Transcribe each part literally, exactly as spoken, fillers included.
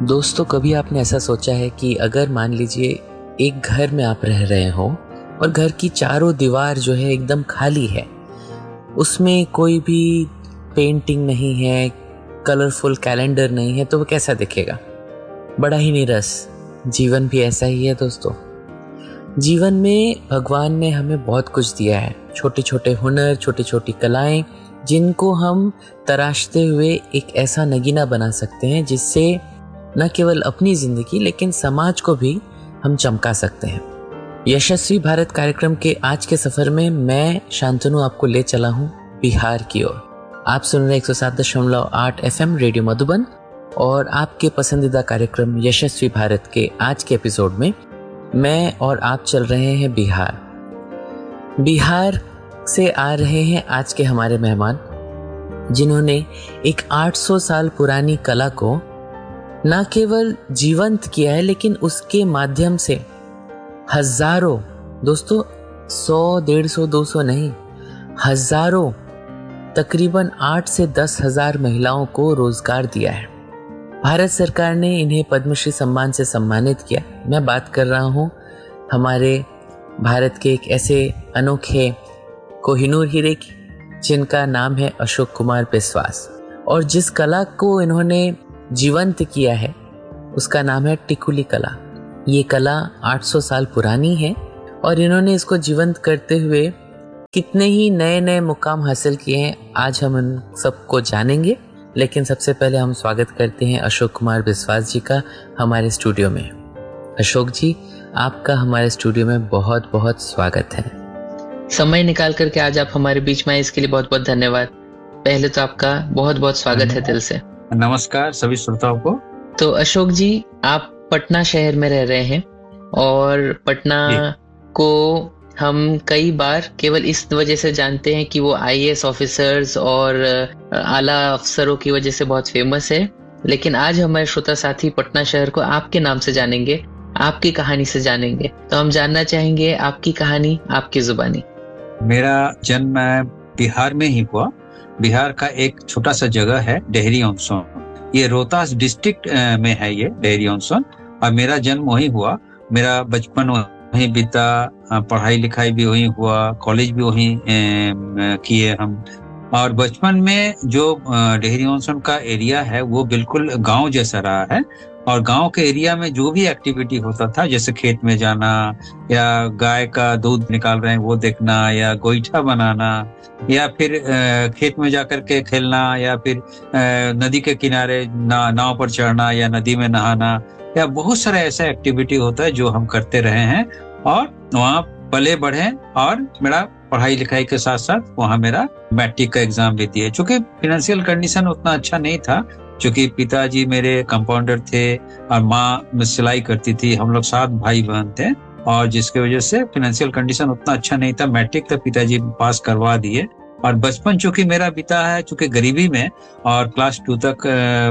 दोस्तों, कभी आपने ऐसा सोचा है कि अगर मान लीजिए एक घर में आप रह रहे हो और घर की चारों दीवार जो है एकदम खाली है, उसमें कोई भी पेंटिंग नहीं है, कलरफुल कैलेंडर नहीं है, तो वो कैसा दिखेगा? बड़ा ही नीरस। जीवन भी ऐसा ही है दोस्तों। जीवन में भगवान ने हमें बहुत कुछ दिया है, छोटे छोटे हुनर, छोटी छोटी कलाएं, जिनको हम तराशते हुए एक ऐसा नगीना बना सकते हैं जिससे न केवल अपनी जिंदगी लेकिन समाज को भी हम चमका सकते हैं। यशस्वी भारत कार्यक्रम के आज के सफर में मैं शांतनु आपको ले चला हूँ बिहार की ओर। आप सुन रहे एक सौ सात दशमलव आठ एफ एम रेडियो मधुबन और आपके पसंदीदा कार्यक्रम यशस्वी भारत के आज के एपिसोड में मैं और आप चल रहे हैं बिहार। बिहार से आ रहे हैं आज के हमारे मेहमान, जिन्होंने एक आठ सौ साल पुरानी कला को न केवल जीवंत किया है लेकिन उसके माध्यम से हजारों, दोस्तों सौ डेढ़ सौ दो सौ नहीं, हजारों, तकरीबन आठ से दस हजार महिलाओं को रोजगार दिया है। भारत सरकार ने इन्हें पद्मश्री सम्मान से सम्मानित किया। मैं बात कर रहा हूँ हमारे भारत के एक ऐसे अनोखे कोहिनूर हीरे की, जिनका नाम है अशोक कुमार बिस्वास, और जिस कला को इन्होंने जीवंत किया है उसका नाम है टिकुली कला। ये कला आठ सौ साल पुरानी है और इन्होंने इसको जीवंत करते हुए कितने ही नए नए मुकाम हासिल किए हैं, आज हम उन सबको जानेंगे। लेकिन सबसे पहले हम स्वागत करते हैं अशोक कुमार बिस्वास जी का हमारे स्टूडियो में। अशोक जी, आपका हमारे स्टूडियो में बहुत बहुत स्वागत है। समय निकाल करके आज आप हमारे बीच में आए, इसके लिए बहुत बहुत धन्यवाद। पहले तो आपका बहुत बहुत स्वागत है दिल से। नमस्कार सभी श्रोताओं को। तो अशोक जी, आप पटना शहर में रह रहे हैं और पटना को हम कई बार केवल इस वजह से जानते हैं कि वो आई ए एस ऑफिसर्स और आला अफसरों की वजह से बहुत फेमस है, लेकिन आज हमारे श्रोता साथी पटना शहर को आपके नाम से जानेंगे, आपकी कहानी से जानेंगे। तो हम जानना चाहेंगे आपकी कहानी, आपकी जुबानी। मेरा जन्म बिहार में ही हुआ। बिहार का एक छोटा सा जगह है डेहरी ऑन सोन, ये रोहतास डिस्ट्रिक्ट में है ये डेहरी ऑन सोन, और मेरा जन्म वहीं हुआ। मेरा बचपन वहीं बीता, पढ़ाई लिखाई भी वहीं हुआ, कॉलेज भी वहीं किए हम। और बचपन में जो डेहरी ऑन सोन का एरिया है वो बिल्कुल गांव जैसा रहा है, और गांव के एरिया में जो भी एक्टिविटी होता था, जैसे खेत में जाना या गाय का दूध निकाल रहे हैं वो देखना, या गोईठा बनाना, या फिर खेत में जाकर के खेलना, या फिर नदी के किनारे ना, नाव पर चढ़ना या नदी में नहाना, या बहुत सारा ऐसा एक्टिविटी होता है जो हम करते रहे हैं और वहाँ पले बढ़े। और मेरा पढ़ाई लिखाई के साथ साथ वहाँ मेरा मैट्रिक का एग्जाम भी दिए। चूंकि फाइनेंशियल कंडीशन उतना अच्छा नहीं था, क्योंकि पिताजी मेरे कंपाउंडर थे और माँ सिलाई करती थी, हम लोग सात भाई बहन थे, और जिसकी वजह से फाइनेंशियल कंडीशन उतना अच्छा नहीं था। मैट्रिक तक पिताजी पास करवा दिए। और बचपन चूंकि मेरा बीता है चूंकि गरीबी में, और क्लास टू तक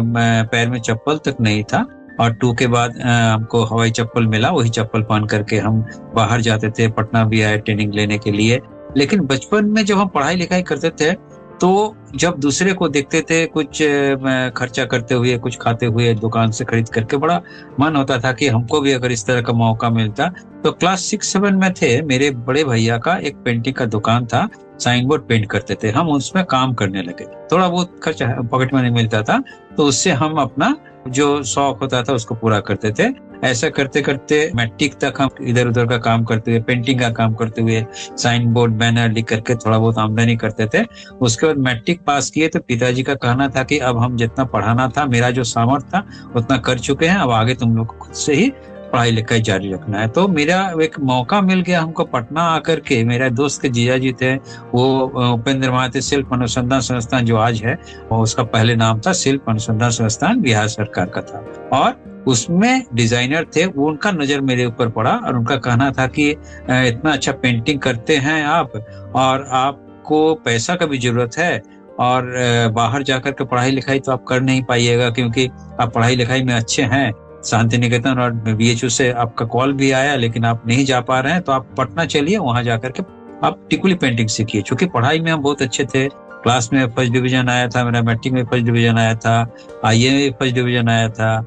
पैर में चप्पल तक नहीं था, और टू के बाद हमको हवाई चप्पल मिला, वही चप्पल पहन करके हम बाहर जाते थे। पटना भी आए ट्रेनिंग लेने के लिए। लेकिन बचपन में जब हम पढ़ाई लिखाई करते थे तो जब दूसरे को देखते थे कुछ खर्चा करते हुए, कुछ खाते हुए, दुकान से खरीद करके, बड़ा मन होता था कि हमको भी अगर इस तरह का मौका मिलता। तो क्लास सिक्स सेवन में थे, मेरे बड़े भैया का एक पेंटिंग का दुकान था, साइन बोर्ड पेंट करते थे, हम उसमें काम करने लगे। थोड़ा बहुत खर्चा पॉकेट मनी मिलता था, तो उससे हम अपना जो शौक होता था उसको पूरा करते थे। ऐसा करते करते मैट्रिक तक हम इधर उधर का काम करते हुए, पेंटिंग का काम करते हुए, साइन बोर्ड बैनर लिख करके थोड़ा बहुत आमदनी करते थे। उसके बाद मैट्रिक पास किए तो पिताजी का कहना था कि अब हम जितना पढ़ाना था, मेरा जो सामर्थ्य था उतना कर चुके हैं, अब आगे तुम लोग खुद से ही पढ़ाई लिखाई जारी रखना है। तो मेरा एक मौका मिल गया हमको पटना आकर के। मेरे दोस्त के जीजा जी थे, वो उपेंद्र महाते शिल्प अनुसंधान संस्थान जो आज है, उसका पहले नाम था शिल्प अनुसंधान संस्थान, बिहार सरकार का था, और उसमें डिजाइनर थे। वो उनका नजर मेरे ऊपर पड़ा और उनका कहना था कि इतना अच्छा पेंटिंग करते हैं आप, और आपको पैसा का भी जरूरत है, और बाहर जाकर के पढ़ाई लिखाई तो आप कर नहीं पाइएगा क्योंकि आप पढ़ाई लिखाई में अच्छे हैं। शांति निकेतन और बी एच यू से आपका कॉल भी आया, लेकिन आप नहीं जा पा रहे हैं, तो आप पटना चलिए, वहां जाकर के आप टिकुली पेंटिंग सीखिए। क्योंकि पढ़ाई में हम बहुत अच्छे थे, क्लास में फर्स्ट डिवीजन आया था, मेरा मैट्रिक में फर्स्ट डिवीजन आया था, आई ए में फर्स्ट डिवीजन आया था,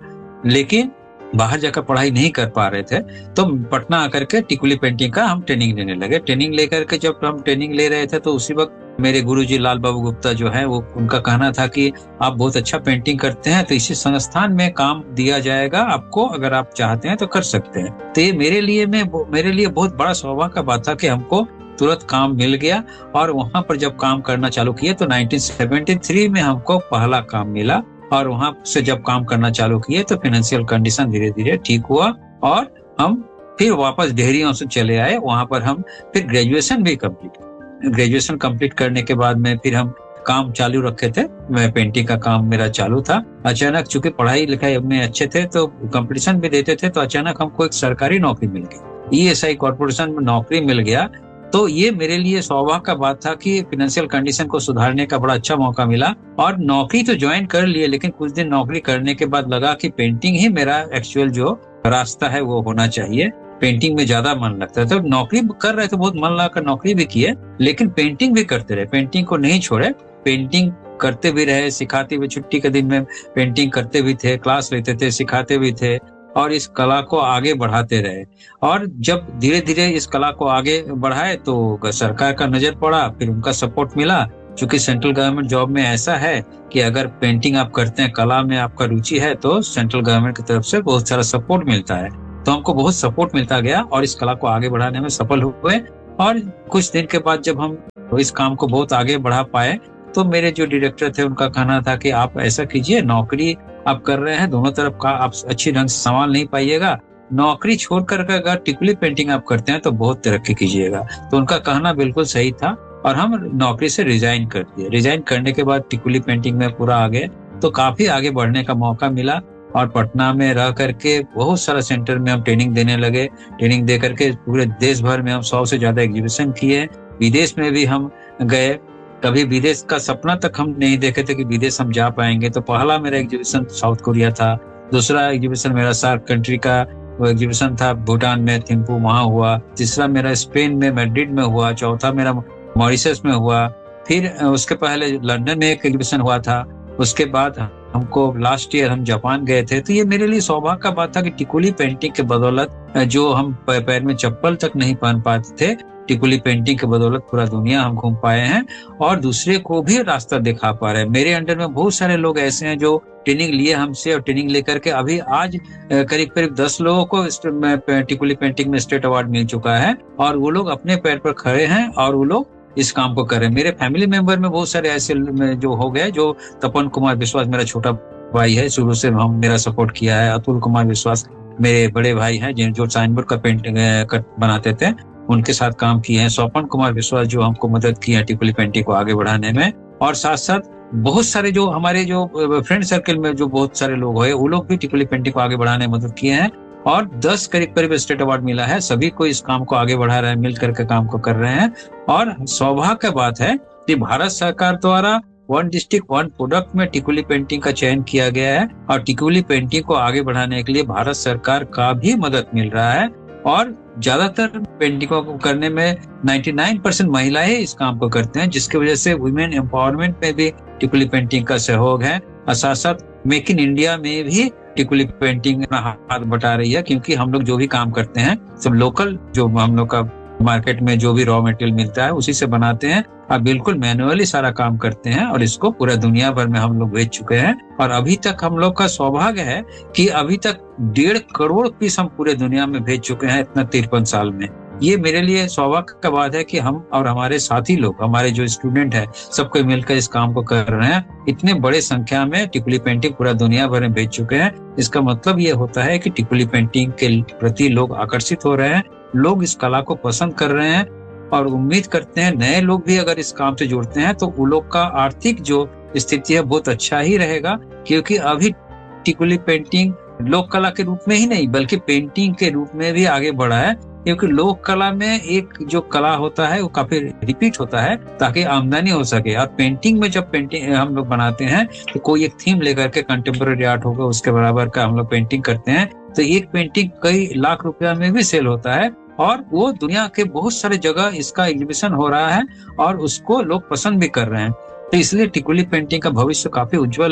लेकिन बाहर जाकर पढ़ाई नहीं कर पा रहे थे, तो पटना आकर के टिकुली पेंटिंग का हम ट्रेनिंग लेने लगे। ट्रेनिंग लेकर के जब हम ट्रेनिंग ले रहे थे तो उसी वक्त मेरे गुरुजी लाल बाबू गुप्ता जो है वो उनका कहना था कि आप बहुत अच्छा पेंटिंग करते हैं, तो इसी संस्थान में काम दिया जाएगा आपको, अगर आप चाहते हैं तो कर सकते हैं। तो ये मेरे लिए में मेरे लिए बहुत बड़ा सौभाग्य का बात था कि हमको तुरंत काम मिल गया। और वहां पर जब काम करना चालू किए तो नाइनटीन सेवेंटी थ्री में हमको पहला काम मिला, और वहां से जब काम करना चालू किए तो फाइनेंशियल कंडीशन धीरे धीरे ठीक हुआ और हम फिर वापस डेहरी से चले आए। वहां पर हम फिर ग्रेजुएशन भी कंप्लीट ग्रेजुएशन कंप्लीट करने के बाद में फिर हम काम चालू रखे थे। मैं पेंटिंग का काम मेरा चालू था। अचानक चूंकि पढ़ाई लिखाई में अच्छे थे तो कंपटीशन भी देते थे, तो अचानक हमको एक सरकारी नौकरी मिल गई, ई एस आई कॉर्पोरेशन में नौकरी मिल गया। तो ये मेरे लिए सौभाग्य का बात था कि फाइनेंशियल कंडीशन को सुधारने का बड़ा अच्छा मौका मिला। और नौकरी तो ज्वाइन कर लिए, लेकिन कुछ दिन नौकरी करने के बाद लगा कि पेंटिंग ही मेरा एक्चुअल जो रास्ता है वो होना चाहिए। पेंटिंग में ज्यादा मन लगता है, तो नौकरी कर रहे थे, बहुत मन लगाकर नौकरी भी किए, लेकिन पेंटिंग भी करते रहे, पेंटिंग को नहीं छोड़े। पेंटिंग करते भी रहे, सिखाते भी, छुट्टी के दिन में पेंटिंग करते भी थे, क्लास लेते थे, सिखाते भी थे और इस कला को आगे बढ़ाते रहे। और जब धीरे धीरे इस कला को आगे बढ़ाए तो सरकार का नजर पड़ा, फिर उनका सपोर्ट मिला। चूंकि सेंट्रल गवर्नमेंट जॉब में ऐसा है कि अगर पेंटिंग आप करते हैं, कला में आपका रुचि है, तो सेंट्रल गवर्नमेंट की तरफ से बहुत सारा सपोर्ट मिलता है। तो हमको बहुत सपोर्ट मिलता गया और इस कला को आगे बढ़ाने में सफल हुए। और कुछ दिन के बाद जब हम इस काम को बहुत आगे बढ़ा पाए तो मेरे जो डायरेक्टर थे उनका कहना था कि आप ऐसा कीजिए, नौकरी आप कर रहे हैं, दोनों तरफ का आप अच्छी ढंग से संभाल नहीं पाइएगा, नौकरी छोड़कर अगर टिकुली पेंटिंग आप करते हैं तो बहुत तरक्की कीजिएगा। तो उनका कहना बिल्कुल सही था और हम नौकरी से रिजाइन कर दिए। रिजाइन करने के बाद टिकुली पेंटिंग में पूरा आगे तो काफी आगे बढ़ने का मौका मिला और पटना में रह करके बहुत सारा सेंटर में हम ट्रेनिंग देने लगे। ट्रेनिंग दे करके पूरे देश भर में हम सौ से ज्यादा एग्जीबिशन किए। विदेश में भी हम गए। कभी विदेश का सपना तक हम नहीं देखे थे कि विदेश हम जा पाएंगे। तो पहला मेरा एग्जीबिशन साउथ कोरिया था, दूसरा एग्जीबिशन मेरा सार्क कंट्री का वो एग्जीबिशन था भूटान में, थिम्पू वहां हुआ, तीसरा मेरा स्पेन में मैड्रिड में हुआ, चौथा मेरा मॉरिशस में हुआ, फिर उसके पहले लंदन में एक एग्जीबिशन हुआ था, उसके बाद हमको लास्ट ईयर हम जापान गए थे। तो ये मेरे लिए सौभाग्य का बात था कि टिकुली पेंटिंग के बदौलत जो हम पैर में चप्पल तक नहीं पहन पाते थे, टिकुली पेंटिंग के बदौलत पूरा दुनिया हम घूम पाए हैं और दूसरे को भी रास्ता दिखा पा रहे हैं। मेरे अंडर में बहुत सारे लोग ऐसे हैं जो ट्रेनिंग लिए हमसे और ट्रेनिंग लेकर के अभी आज करीब करीब दस लोगों को टिकुली पेंटिंग में स्टेट अवार्ड मिल चुका है और वो लोग अपने पैर पर खड़े हैं और वो लोग इस काम को कर रहे हैं। मेरे फैमिली मेंबर में बहुत सारे ऐसे जो हो गए, जो तपन कुमार विश्वास मेरा छोटा भाई है, शुरू से हम मेरा सपोर्ट किया है। अतुल कुमार विश्वास मेरे बड़े भाई हैं जिन जो साइन बोर्ड का पेंटिंग बनाते थे, उनके साथ काम किए हैं। स्वपन कुमार विश्वास जो हमको मदद की है टिकुली पेंटिंग को आगे बढ़ाने में। और साथ साथ बहुत सारे जो हमारे जो फ्रेंड सर्कल में जो बहुत सारे लोग हुए, वो लोग भी टिकुली पेंटिंग को आगे बढ़ाने में मदद किए हैं और दस करीब करीब स्टेट अवार्ड मिला है। सभी को इस काम को आगे बढ़ा रहे हैं, मिल करके काम को कर रहे हैं। और सौभाग्य की बात है कि भारत सरकार द्वारा वन डिस्ट्रिक्ट वन प्रोडक्ट में टिकुली पेंटिंग का चयन किया गया है और टिकुली पेंटिंग को आगे बढ़ाने के लिए भारत सरकार का भी मदद मिल रहा है। और ज्यादातर पेंटिंगों को करने में निन्यानवे परसेंट महिलाएं इस काम को करते हैं, जिसकी वजह से वुमेन एम्पावरमेंट में भी टिकुली पेंटिंग का सहयोग है। और साथ साथ मेक इन इंडिया में भी टिकुली पेंटिंग अपना हाथ बटा रही है, क्योंकि हम लोग जो भी काम करते हैं सब लोकल, जो हम लोग का मार्केट में जो भी रॉ मटेरियल मिलता है उसी से बनाते हैं और बिल्कुल मैनुअली सारा काम करते हैं और इसको पूरा दुनिया भर में हम लोग बेच चुके हैं। और अभी तक हम लोग का सौभाग्य है कि अभी तक डेढ़ करोड़ पीस हम पूरे दुनिया में भेज चुके हैं इतना तिरपन साल में। ये मेरे लिए सौभाग्य का बात है कि हम और हमारे साथी लोग, हमारे जो स्टूडेंट है, सबको मिलकर इस काम को कर रहे हैं। इतने बड़े संख्या में टिकुली पेंटिंग पूरा दुनिया भर में भेज चुके हैं। इसका मतलब ये होता है कि टिकुली पेंटिंग के प्रति लोग आकर्षित हो रहे हैं, लोग इस कला को पसंद कर रहे हैं और उम्मीद करते हैं नए लोग भी अगर इस काम से जुड़ते हैं तो उन लोग का आर्थिक जो स्थिति है बहुत अच्छा ही रहेगा। क्योंकि अभी टिकुली पेंटिंग लोक कला के रूप में ही नहीं बल्कि पेंटिंग के रूप में भी आगे बढ़ा है, क्योंकि लोक कला में एक जो कला होता है वो काफी रिपीट होता है ताकि आमदनी हो सके। और पेंटिंग में जब पेंटिंग हम लोग बनाते हैं तो कोई एक थीम लेकर के कंटेम्प्रेरी आर्ट होगा उसके बराबर का हम लोग पेंटिंग करते हैं, तो एक पेंटिंग कई लाख रुपया में भी सेल होता है और वो दुनिया के बहुत सारे जगह इसका एग्जीबिशन हो रहा है और उसको लोग पसंद भी कर रहे हैं। तो इसलिए टिकुली पेंटिंग का भविष्य काफी उज्जवल है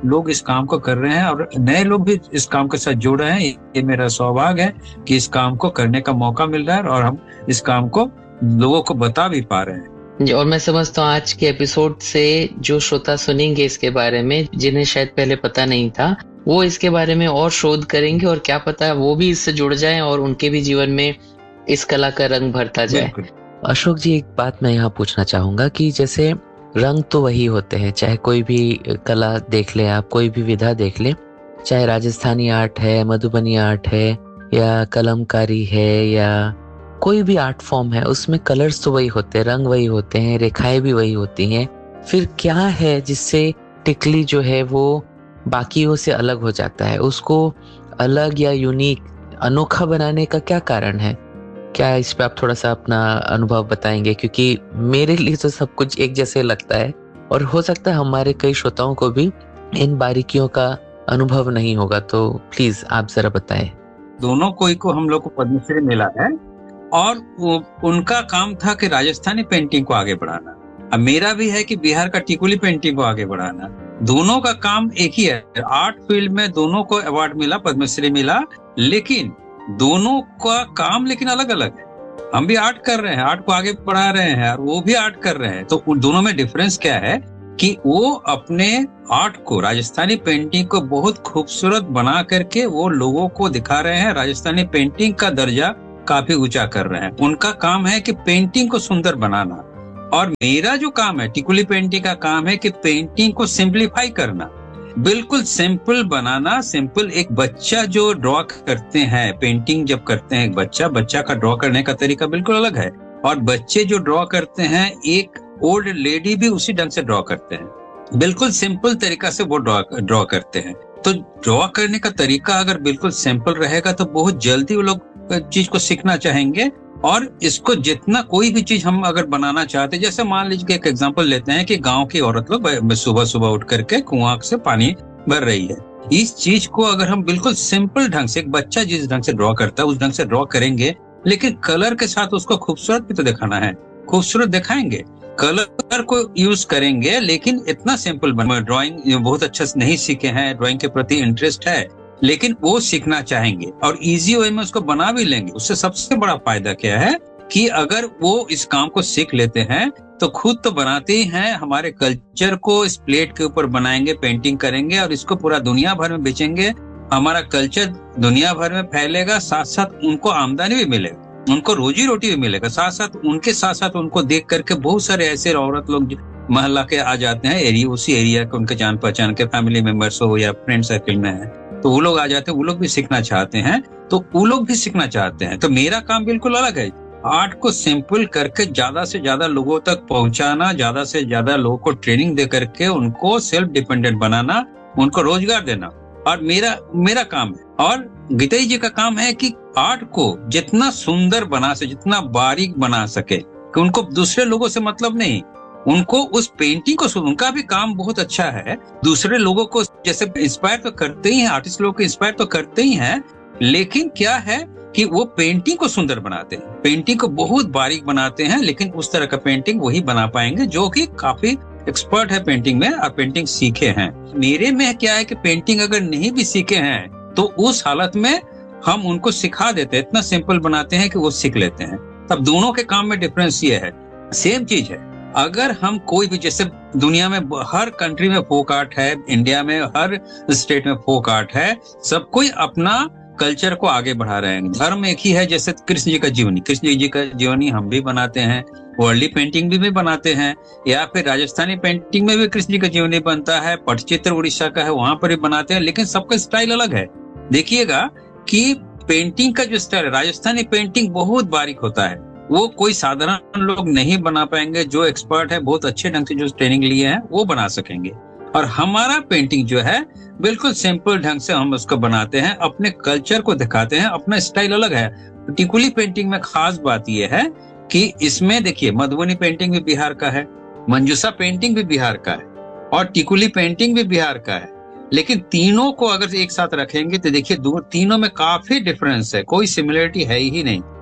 लोग इस काम को कर रहे हैं और नए लोग भी इस काम के साथ जुड़ रहे हैं। ये मेरा सौभाग्य है कि इस काम को करने का मौका मिल रहा है और हम इस काम को लोगों को बता भी पा रहे हैं। और मैं समझता हूँ आज के एपिसोड से जो श्रोता सुनेंगे इसके बारे में, जिन्हें शायद पहले पता नहीं था, वो इसके बारे में और शोध करेंगे और क्या पता वो भी इससे जुड़ जाएं और उनके भी जीवन में इस कला का रंग भरता जाए। अशोक जी, एक बात मैं यहाँ पूछना चाहूंगा कि जैसे रंग तो वही होते हैं, चाहे कोई भी कला देख ले आप, कोई भी विधा देख ले, चाहे राजस्थानी आर्ट है, मधुबनी आर्ट है, या कलमकारी है, या कोई भी आर्ट फॉर्म है, उसमें कलर्स तो वही होते हैं, रंग वही होते हैं, रेखाएं भी वही होती हैं। फिर क्या है जिससे टिकली जो है वो बाकियों से अलग हो जाता है? उसको अलग या यूनिक, अनोखा बनाने का क्या कारण है? क्या इस पे आप थोड़ा सा अपना अनुभव बताएंगे? क्योंकि मेरे लिए तो सब कुछ एक जैसे लगता है और हो सकता है हमारे कई श्रोताओं को भी इन बारीकियों का अनुभव नहीं होगा, तो प्लीज आप जरा बताएं। दोनों कोई को हम लोग को पद्मश्री मिला है और उनका काम था कि राजस्थानी पेंटिंग को आगे बढ़ाना। अब मेरा भी है कि बिहार का टिकुली पेंटिंग को आगे बढ़ाना। दोनों का काम एक ही है। आर्ट फील्ड में दोनों को अवार्ड मिला, पद्मश्री मिला, लेकिन दोनों का काम लेकिन अलग अलग है। हम भी आर्ट कर रहे हैं, आर्ट को आगे बढ़ा रहे हैं और वो भी आर्ट कर रहे हैं। तो उन दोनों में डिफरेंस क्या है कि वो अपने आर्ट को, राजस्थानी पेंटिंग को बहुत खूबसूरत बना करके वो लोगों को दिखा रहे हैं। राजस्थानी पेंटिंग का दर्जा काफी ऊंचा कर रहे हैं। उनका काम है कि पेंटिंग को सुंदर बनाना और मेरा जो काम है, टिकुली पेंटिंग का काम है कि पेंटिंग को सिंपलीफाई करना, बिल्कुल सिंपल बनाना। सिंपल एक बच्चा जो ड्रॉ करते हैं, पेंटिंग जब करते हैं एक बच्चा, बच्चा का ड्रॉ करने का तरीका बिल्कुल अलग है और बच्चे जो ड्रॉ करते हैं, एक ओल्ड लेडी भी उसी ढंग से ड्रॉ करते हैं, बिल्कुल सिंपल तरीका से वो ड्रॉ ड्रॉ करते हैं। तो ड्रॉ करने का तरीका अगर बिल्कुल सिंपल रहेगा तो बहुत जल्दी वो लोग चीज को सीखना चाहेंगे और इसको जितना, कोई भी चीज हम अगर बनाना चाहते हैं, जैसे मान लीजिए एक एग्जांपल लेते हैं कि गांव की औरत लोग सुबह सुबह उठ करके कुआं से पानी भर रही है। इस चीज को अगर हम बिल्कुल सिंपल ढंग से, एक बच्चा जिस ढंग से ड्रॉ करता है उस ढंग से ड्रॉ करेंगे, लेकिन कलर के साथ उसको खूबसूरत भी तो दिखाना है, खूबसूरत दिखाएंगे, कलर को यूज करेंगे, लेकिन इतना सिंपल बना। ड्राइंग बहुत अच्छा नहीं सीखे हैं, ड्राइंग के प्रति इंटरेस्ट है, लेकिन वो सीखना चाहेंगे और इजी वे में उसको बना भी लेंगे। उससे सबसे बड़ा फायदा क्या है कि अगर वो इस काम को सीख लेते हैं तो खुद तो बनाते ही हैं, हमारे कल्चर को इस प्लेट के ऊपर बनाएंगे, पेंटिंग करेंगे और इसको पूरा दुनिया भर में बेचेंगे। हमारा कल्चर दुनिया भर में फैलेगा, साथ साथ उनको आमदनी भी मिलेगा, उनको रोजी रोटी भी मिलेगा। साथ साथ उनके साथ साथ उनको देख करके बहुत सारे ऐसे औरत लोग मोहल्ला के आ जाते हैं, एरिया उसी एरिया के उनके जान पहचान के फैमिली मेंबर्स हो या फ्रेंड सर्कल में है, तो वो लोग आ जाते हैं, वो लोग भी सीखना चाहते हैं, तो वो लोग भी सीखना चाहते हैं। तो मेरा काम बिल्कुल अलग है, आर्ट को सिंपल करके ज्यादा से ज्यादा लोगों तक पहुंचाना, ज्यादा से ज्यादा लोगों को ट्रेनिंग दे करके उनको सेल्फ डिपेंडेंट बनाना, उनको रोजगार देना, और मेरा मेरा काम है। और गीताई जी का काम है कि आर्ट को जितना सुंदर बना सके, जितना बारीक बना सके, कि उनको दूसरे लोगों से मतलब नहीं, उनको उस पेंटिंग को, उनका भी काम बहुत अच्छा है, दूसरे लोगों को जैसे इंस्पायर तो करते ही हैं, आर्टिस्ट लोगों को इंस्पायर तो करते ही हैं, लेकिन क्या है कि वो पेंटिंग को सुंदर बनाते हैं, पेंटिंग को बहुत बारीक बनाते हैं, लेकिन उस तरह का पेंटिंग वही बना पाएंगे जो कि काफी एक्सपर्ट है पेंटिंग में और पेंटिंग सीखे हैं। मेरे में क्या है कि पेंटिंग अगर नहीं भी सीखे हैं तो उस हालत में हम उनको सिखा देते हैं, इतना सिंपल बनाते हैं कि वो सीख लेते हैं। तब दोनों के काम में डिफरेंस ये है, सेम चीज है। अगर हम कोई भी, जैसे दुनिया में हर कंट्री में फोक आर्ट है, इंडिया में हर स्टेट में फोक आर्ट है, सब कोई अपना कल्चर को आगे बढ़ा रहे हैं। धर्म एक ही है, जैसे कृष्ण जी का जीवनी, कृष्ण जी का जीवनी हम भी बनाते हैं, वर्ल्डी पेंटिंग भी, भी बनाते हैं, या फिर राजस्थानी पेंटिंग में भी कृष्ण जी का जीवनी बनता है, पटचित्र उड़ीसा का है वहां पर भी बनाते हैं, लेकिन सबका स्टाइल अलग है। देखिएगा कि पेंटिंग का जो स्टाइल है, राजस्थानी पेंटिंग बहुत बारीक होता है, वो कोई साधारण लोग नहीं बना पाएंगे, जो एक्सपर्ट है, बहुत अच्छे ढंग से जो ट्रेनिंग लिए हैं वो बना सकेंगे। और हमारा पेंटिंग जो है बिल्कुल सिंपल ढंग से हम उसको बनाते हैं, अपने कल्चर को दिखाते हैं, अपना स्टाइल अलग है। टिकुली पेंटिंग में खास बात यह है कि इसमें देखिए, मधुबनी पेंटिंग भी बिहार का है, मंजूषा पेंटिंग भी बिहार का है और टिकुली पेंटिंग भी बिहार का है, लेकिन तीनों को अगर एक साथ रखेंगे तो देखिए दो तीनों में काफी डिफरेंस है, कोई सिमिलरिटी है ही नहीं।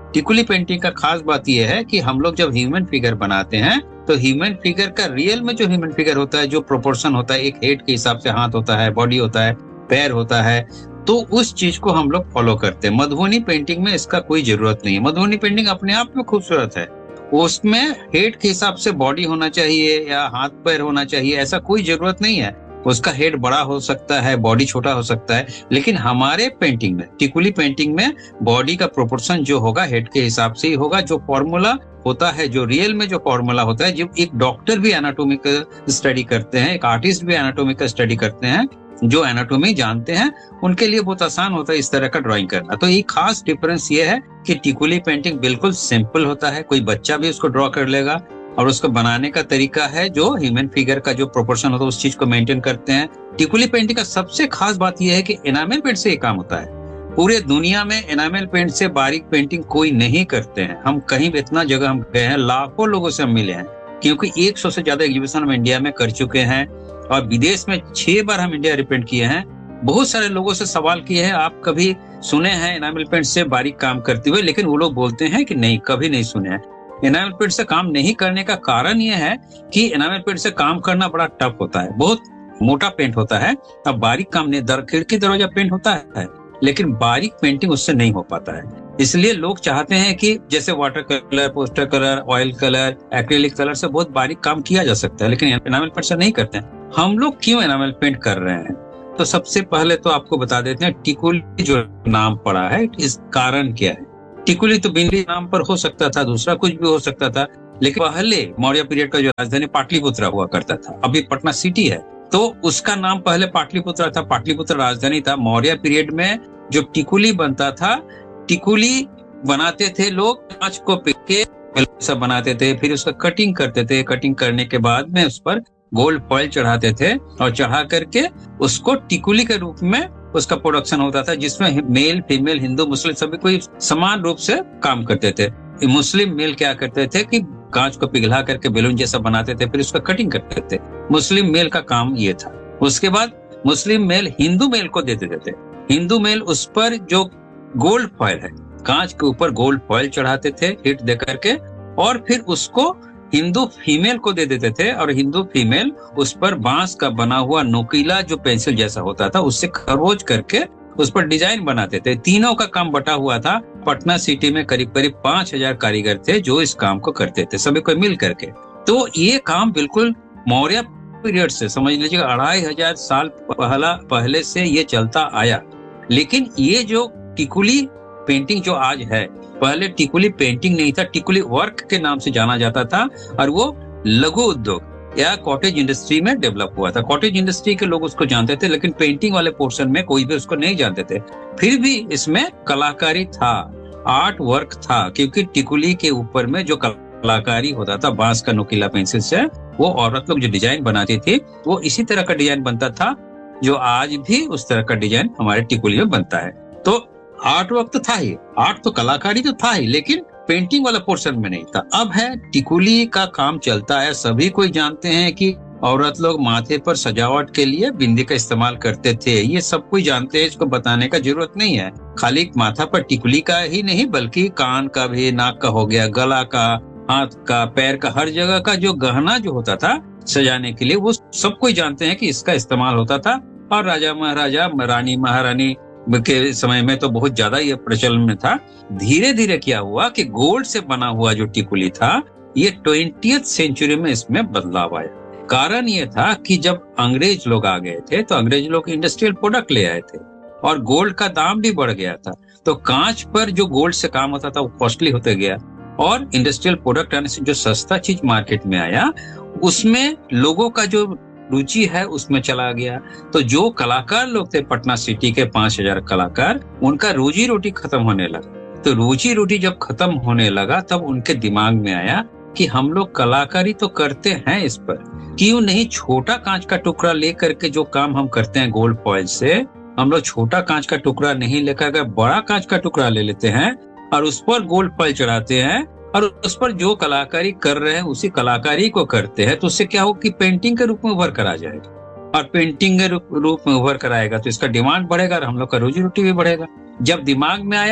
टिकुली पेंटिंग का खास बात यह है कि हम लोग जब ह्यूमन फिगर बनाते हैं तो ह्यूमन फिगर का रियल में जो ह्यूमन फिगर होता है, जो प्रोपोर्शन होता है, एक हेड के हिसाब से हाथ होता है, बॉडी होता है, पैर होता है, तो उस चीज को हम लोग फॉलो करते हैं। मधुबनी पेंटिंग में इसका कोई जरूरत नहीं है। मधुबनी पेंटिंग अपने आप में खूबसूरत है, उसमें हेड के हिसाब से बॉडी होना चाहिए या हाथ पैर होना चाहिए, ऐसा कोई जरूरत नहीं है। उसका हेड बड़ा हो सकता है, बॉडी छोटा हो सकता है, लेकिन हमारे पेंटिंग में, टिकुली पेंटिंग में बॉडी का प्रोपोर्शन जो होगा हेड के हिसाब से ही होगा। जो फॉर्मूला होता है, जो रियल में जो फॉर्मूला होता है, जो एक डॉक्टर भी एनाटॉमी का स्टडी करते हैं, एक आर्टिस्ट भी एनाटॉमी का स्टडी करते हैं, जो एनाटॉमी जानते हैं, उनके लिए बहुत आसान होता है इस तरह का ड्राइंग करना। तो एक खास डिफरेंस ये है कि टिकुली पेंटिंग बिल्कुल सिंपल होता है, कोई बच्चा भी उसको ड्रॉ कर लेगा, और उसको बनाने का तरीका है जो ह्यूमन फिगर का जो प्रोपोर्शन होता है उस चीज को मेंटेन करते हैं। टिकुली पेंटिंग का सबसे खास बात यह है कि एनामेल पेंट से ये काम होता है। पूरे दुनिया में एनामेल पेंट से बारीक पेंटिंग कोई नहीं करते हैं। हम कहीं भी इतना जगह हम गए हैं, लाखों लोगों से हम मिले हैं, क्योंकि एक सौ से ज्यादा एग्जीबिशन हम इंडिया में कर चुके हैं, और विदेश में छह बार हम इंडिया रिप्रेजेंट किए हैं। बहुत सारे लोगों से सवाल किए हैं, आप कभी सुने हैं एनामेल पेंट से बारीक काम करते हुए? लेकिन वो लोग बोलते हैं कि नहीं, कभी नहीं सुने हैं। एनामेल पेंट से काम नहीं करने का कारण यह है कि एनामेल पेंट से काम करना बड़ा टफ होता है, बहुत मोटा पेंट होता है। अब बारीक काम नहीं, दर खिड़की दरवाजा पेंट होता है, लेकिन बारीक पेंटिंग उससे नहीं हो पाता है। इसलिए लोग चाहते हैं कि जैसे water colour, poster colour, oil colour, acrylic colour से बहुत बारीक काम किया जा सकता है, लेकिन एनामेल पेंट से नहीं करते हैं। हम लोग क्यों एनामेल पेंट कर रहे हैं? तो सबसे पहले तो आपको बता देते हैं टिकुली जो नाम पड़ा है, इस कारण क्या है। टिकुली तो बिंदी नाम पर हो सकता था, दूसरा कुछ भी हो सकता था, लेकिन पहले मौर्य पीरियड का जो राजधानी पाटलिपुत्र हुआ करता था, अभी पटना सिटी है, तो उसका नाम पहले पाटलिपुत्र था, पाटलिपुत्र राजधानी था। मौर्य पीरियड में जो टिकुली बनता था, टिकुली बनाते थे लोग, कांच को पिक के सब बनाते थे, फिर उसका कटिंग करते थे, कटिंग करने के बाद में उस पर गोल्ड फॉइल चढ़ाते थे, और चढ़ा करके उसको टिकुली के रूप में उसका प्रोडक्शन होता था, जिसमें मेल फीमेल हिंदू मुस्लिम सभी कोई समान रूप से काम करते थे। मुस्लिम मेल क्या करते थे कि कांच को पिघला करके बैलून जैसा बनाते थे, फिर उसका कटिंग करते थे। मुस्लिम मेल का काम ये था। उसके बाद मुस्लिम मेल हिंदू मेल को दे देते थे। हिंदू मेल उस पर जो गोल्ड फॉइल है, कांच के ऊपर गोल्ड फॉइल चढ़ाते थे हिट दे करके, और फिर उसको हिंदू फीमेल को दे देते थे, और हिंदू फीमेल उस पर बांस का बना हुआ नोकीला जो पेंसिल जैसा होता था उससे खरोच करके उस पर डिजाइन बनाते थे। तीनों का काम बटा हुआ था। पटना सिटी में करीब करीब पांच हजार कारीगर थे जो इस काम को करते थे, सभी को मिल करके। तो ये काम बिल्कुल मौर्य पीरियड से, समझ लीजिएगा अढ़ाई हजार साल पहला पहले से ये चलता आया। लेकिन ये जो टिकुली पेंटिंग जो आज है, पहले टिकुली पेंटिंग नहीं था, टिकुली वर्क के नाम से जाना जाता था, और वो लघु उद्योग या कॉटेज इंडस्ट्री में डेवलप हुआ था। कॉटेज इंडस्ट्री के लोग उसको जानते थे, लेकिन पेंटिंग वाले पोर्शन में कोई भी उसको नहीं जानते थे। फिर भी इसमें कलाकारी था, आर्ट वर्क था, क्योंकि टिकुली के ऊपर में जो कलाकारी होता था बांस का नोकीला पेंसिल से, वो औरत लोग जो डिजाइन बनाती थी वो इसी तरह का डिजाइन बनता था, जो आज भी उस तरह का डिजाइन हमारे टिकुली में बनता है। तो आर्ट वर्क तो था ही, आर्ट तो कलाकारी तो था ही, लेकिन पेंटिंग वाला पोर्शन में नहीं था। अब है टिकुली का काम चलता है। सभी कोई जानते हैं कि औरत लोग माथे पर सजावट के लिए बिंदी का इस्तेमाल करते थे, ये सब कोई जानते हैं, इसको बताने का जरूरत नहीं है। खाली माथा पर टिकुली का ही नहीं, बल्कि कान का भी, नाक का हो गया, गला का, हाथ का, पैर का, हर जगह का जो गहना जो होता था सजाने के लिए, वो सब कोई जानते हैं कि इसका इस्तेमाल होता था। और राजा महाराजा, रानी महारानी के समय में तो बहुत ज्यादा ये प्रचलन में था। धीरे धीरे क्या हुआ कि गोल्ड से बना हुआ जो टिकुली था, ये ट्वेंटियथ सेंचुरी में इसमें बदलाव आया। कारण ये था कि जब अंग्रेज लोग आ गए थे तो अंग्रेज लोग इंडस्ट्रियल प्रोडक्ट ले आए थे, और गोल्ड का दाम भी बढ़ गया था। तो कांच पर जो गोल्ड से काम होता था वो कॉस्टली होते गया, और इंडस्ट्रियल प्रोडक्ट आने से जो सस्ता चीज मार्केट में आया, उसमें लोगों का जो रुचि है उसमें चला गया। तो जो कलाकार लोग थे पटना सिटी के पांच हजार कलाकार, उनका रोजी रोटी खत्म होने लगा। तो रोजी रोटी जब खत्म होने लगा तब उनके दिमाग में आया कि हम लोग कलाकारी तो करते हैं, इस पर क्यों नहीं छोटा कांच का टुकड़ा लेकर के जो काम हम करते हैं गोल्ड फॉइल से, हम लोग छोटा कांच का टुकड़ा नहीं लेकर बड़ा कांच का टुकड़ा ले लेते हैं और उस पर गोल्ड फॉइल चढ़ाते हैं, और उस पर जो कलाकारी कर रहे हैं उसी कलाकारी को करते हैं। तो उससे क्या हो कि पेंटिंग के रूप में उभर कर आ जाएगा, और पेंटिंग के रूप में उभर कर आएगा तो इसका डिमांड बढ़ेगा और हम लोग का रोजी रोटी भी बढ़ेगा। जब दिमाग में आया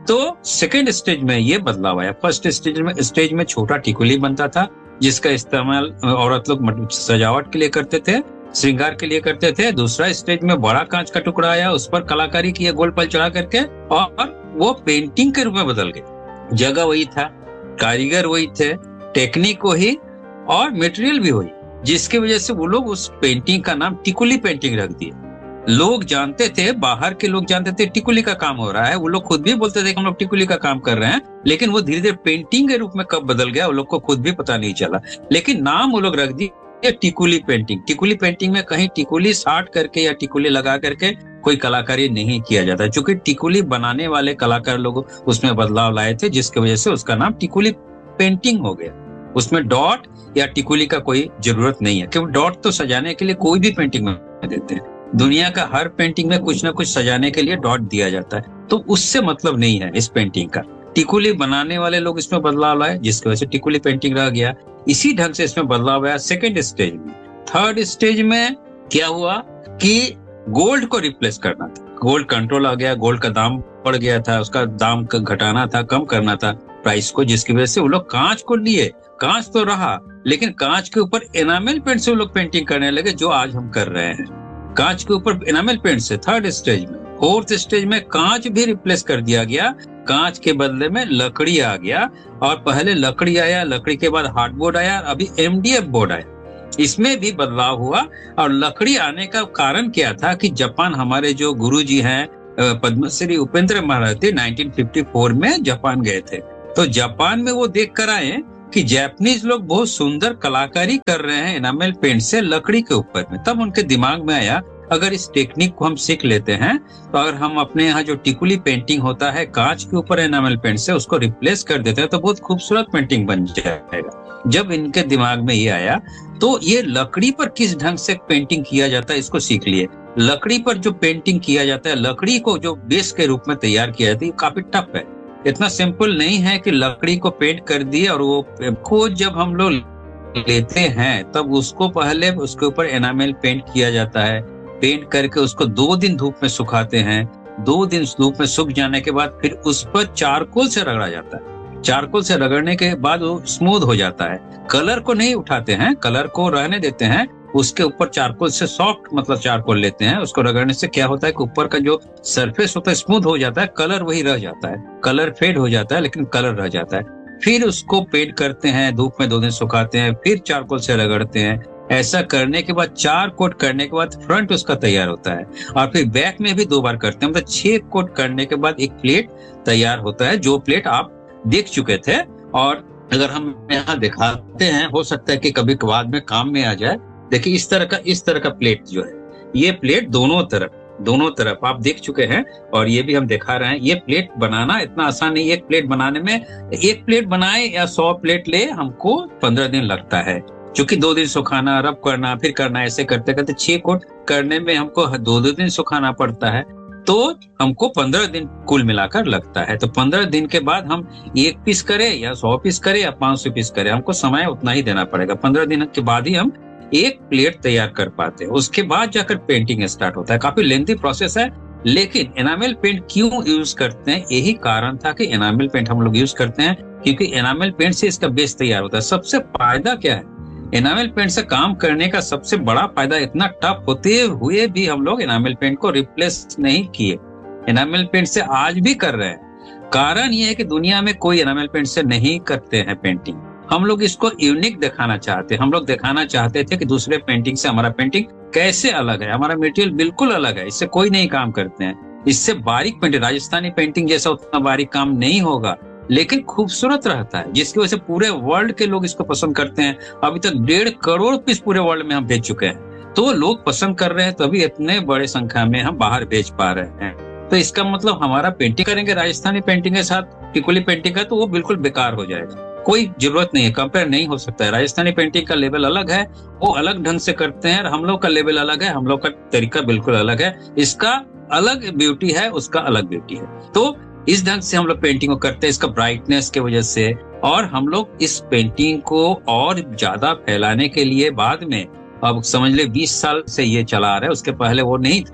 तो सेकेंड स्टेज में ये बदलाव आया। फर्स्ट स्टेज में स्टेज में छोटा टिकुली बनता था, जिसका इस्तेमाल औरत लोग सजावट के लिए करते थे, श्रृंगार के लिए करते थे। दूसरा स्टेज में बड़ा कांच का टुकड़ा आया, उस पर कलाकारी की गोल पल चढ़ा करके, और वो पेंटिंग के रूप में बदल गए। जगह वही था, कारीगर वही थे, टेक्निक वही, और मटेरियल भी वही, जिसकी वजह से वो लोग उस पेंटिंग का नाम टिकुली पेंटिंग रख दिए। लोग जानते थे, बाहर के लोग जानते थे टिकुली का काम हो रहा है, वो लोग खुद भी बोलते थे कि हम लोग टिकुली का काम कर रहे हैं, लेकिन वो धीरे धीरे पेंटिंग के रूप में कब बदल गया वो लोग को खुद भी पता नहीं चला। लेकिन नाम वो लोग रख दिए टिकुली पेंटिंग। टिकुली पेंटिंग में कहीं टिकुली साट करके या टिकुली लगा करके कोई कलाकारी नहीं किया जाता, क्योंकि टिकुली बनाने वाले कलाकार लोग उसमें बदलाव लाए थे, जिसकी वजह से उसका नाम टिकुली पेंटिंग हो गया। उसमें डॉट या टिकुली का कोई जरूरत नहीं है, क्योंकि डॉट तो सजाने के लिए कोई भी पेंटिंग में देते हैं। दुनिया का हर पेंटिंग में कुछ ना कुछ सजाने के लिए डॉट दिया जाता है, तो उससे मतलब नहीं है इस पेंटिंग का। टिकुली बनाने वाले लोग इसमें बदलाव लाए, जिसकी वजह से टिकुली पेंटिंग रह गया। इसी ढंग से इसमें बदलाव आया सेकेंड स्टेज में। थर्ड स्टेज में क्या हुआ कि गोल्ड को रिप्लेस करना था, गोल्ड कंट्रोल आ गया, गोल्ड का दाम बढ़ गया था, उसका दाम घटाना था, कम करना था प्राइस को, जिसकी वजह से वो लोग कांच को लिए। कांच तो रहा, लेकिन कांच के ऊपर एनामेल पेंट से वो लोग पेंटिंग करने लगे, जो आज हम कर रहे हैं, कांच के ऊपर एनामेल पेंट से। थर्ड स्टेज में। फोर्थ स्टेज में कांच भी रिप्लेस कर दिया गया, कांच के बदले में लकड़ी आ गया, और पहले लकड़ी आया, लकड़ी के बाद हार्डबोर्ड आया, अभी एमडीएफ बोर्ड आया। इसमें भी बदलाव हुआ। और लकड़ी आने का कारण क्या था कि जापान, हमारे जो गुरुजी हैं पद्मश्री उपेंद्र महारथी नाइनटीन फिफ्टी फोर में जापान गए थे, तो जापान में वो देख कर आए कि जापानीज लोग बहुत सुंदर कलाकारी कर रहे हैं एनामेल पेंट से लकड़ी के ऊपर में। तब उनके दिमाग में आया, अगर इस टेक्निक को हम सीख लेते हैं, तो अगर हम अपने यहाँ जो टिकुली पेंटिंग होता है कांच के ऊपर एनामेल पेंट से, उसको रिप्लेस कर देते हैं, तो बहुत खूबसूरत पेंटिंग बन जाएगा। जब इनके दिमाग में ये आया, तो ये लकड़ी पर किस ढंग से पेंटिंग किया जाता है इसको सीख लिए। लकड़ी पर जो पेंटिंग किया जाता है, लकड़ी को जो बेस के रूप में तैयार किया जाता है, काफी टफ है। इतना सिंपल नहीं है कि लकड़ी को पेंट कर दिए और वो को जब हम लोग लेते हैं तब उसको पहले उसके ऊपर एनामेल पेंट किया जाता है। पेंट करके उसको दो दिन धूप में सुखाते हैं। दो दिन धूप में सूख जाने के बाद फिर उस पर चारकोल से रगड़ा जाता है। चारकोल से रगड़ने के बाद वो स्मूथ हो जाता है। कलर को नहीं उठाते हैं, कलर को रहने देते हैं, उसके ऊपर चारकोल से सॉफ्ट मतलब चारकोल लेते हैं। उसको रगड़ने से क्या होता है कि ऊपर का जो सरफेस होता है स्मूथ हो जाता है, कलर वही रह जाता है। कलर फेड हो जाता है लेकिन कलर रह जाता है। फिर उसको पेंट करते हैं, धूप में दो दिन सुखाते हैं, फिर चारकोल से रगड़ते हैं। ऐसा करने के बाद चार कोट करने के बाद फ्रंट उसका तैयार होता है, और फिर बैक में भी दो बार करते हैं, मतलब छह कोट करने के बाद एक प्लेट तैयार होता है, जो प्लेट आप देख चुके थे। और अगर हम यहाँ दिखाते हैं, हो सकता है कि कभी बाद में काम में आ जाए। देखिए इस तरह का इस तरह का प्लेट जो है, ये प्लेट दोनों तरफ दोनों तरफ आप देख चुके हैं, और ये भी हम दिखा रहे हैं। ये प्लेट बनाना इतना आसान नहीं। एक प्लेट बनाने में, एक प्लेट बनाए या सौ प्लेट ले, हमको पंद्रह दिन लगता है, क्योंकि दो दिन सुखाना, रब करना, फिर करना, ऐसे करते करते छह कोट करने में हमको दो दो दिन सुखाना पड़ता है, तो हमको पंद्रह दिन कुल मिलाकर लगता है। तो पंद्रह दिन के बाद हम एक पीस करें या सौ पीस करें या पांच सौ पीस करें, हमको समय उतना ही देना पड़ेगा। पंद्रह दिन के बाद ही हम एक प्लेट तैयार कर पाते हैं। उसके बाद जाकर पेंटिंग स्टार्ट होता है। काफी लेंथी प्रोसेस है, लेकिन एनामेल पेंट क्यों यूज करते हैं, यही कारण था कि एनामेल पेंट हम लोग यूज करते हैं, क्योंकि एनामेल पेंट से इसका बेस तैयार होता है। सबसे फायदा क्या है, एनामेल पेंट से काम करने का सबसे बड़ा फायदा, इतना टफ होते हुए भी हम लोग एनामेल पेंट को रिप्लेस नहीं किए, एनामेल पेंट से आज भी कर रहे हैं। कारण यह है कि दुनिया में कोई एनामेल पेंट से नहीं करते हैं पेंटिंग। हम लोग इसको यूनिक दिखाना चाहते हैं। हम लोग दिखाना चाहते थे कि दूसरे पेंटिंग से हमारा पेंटिंग कैसे अलग है, हमारा मटेरियल बिल्कुल अलग है, इससे कोई नहीं काम करते हैं। इससे बारीक पेंटिंग, राजस्थानी पेंटिंग जैसा उतना बारीक काम नहीं होगा, लेकिन खूबसूरत रहता है, जिसकी वजह से पूरे वर्ल्ड के लोग इसको पसंद करते हैं। अभी तक डेढ़ करोड़ पीस पूरे वर्ल्ड में हम भेज चुके हैं, तो लोग पसंद कर रहे हैं, तभी इतने बड़े संख्या में हम बाहर भेज पा रहे हैं। तो इसका मतलब हमारा पेंटिंग करेंगे राजस्थानी पेंटिंग के साथ टिकुली पेंटिंग का, तो वो बिल्कुल बेकार हो जाएगा। कोई जरूरत नहीं है, कंपेयर नहीं हो सकता है। राजस्थानी पेंटिंग का लेवल अलग है, वो अलग ढंग से करते हैं, और हम लोग का लेवल अलग है, हम लोग का तरीका बिल्कुल अलग है। इसका अलग ब्यूटी है, उसका अलग ब्यूटी है। तो इस ढंग से हम लोग पेंटिंग को करते हैं, इसका ब्राइटनेस की वजह से। और हम लोग इस पेंटिंग को और ज्यादा फैलाने के लिए बाद में, अब समझ ले बीस साल से ये चला आ रहा है, उसके पहले वो नहीं था।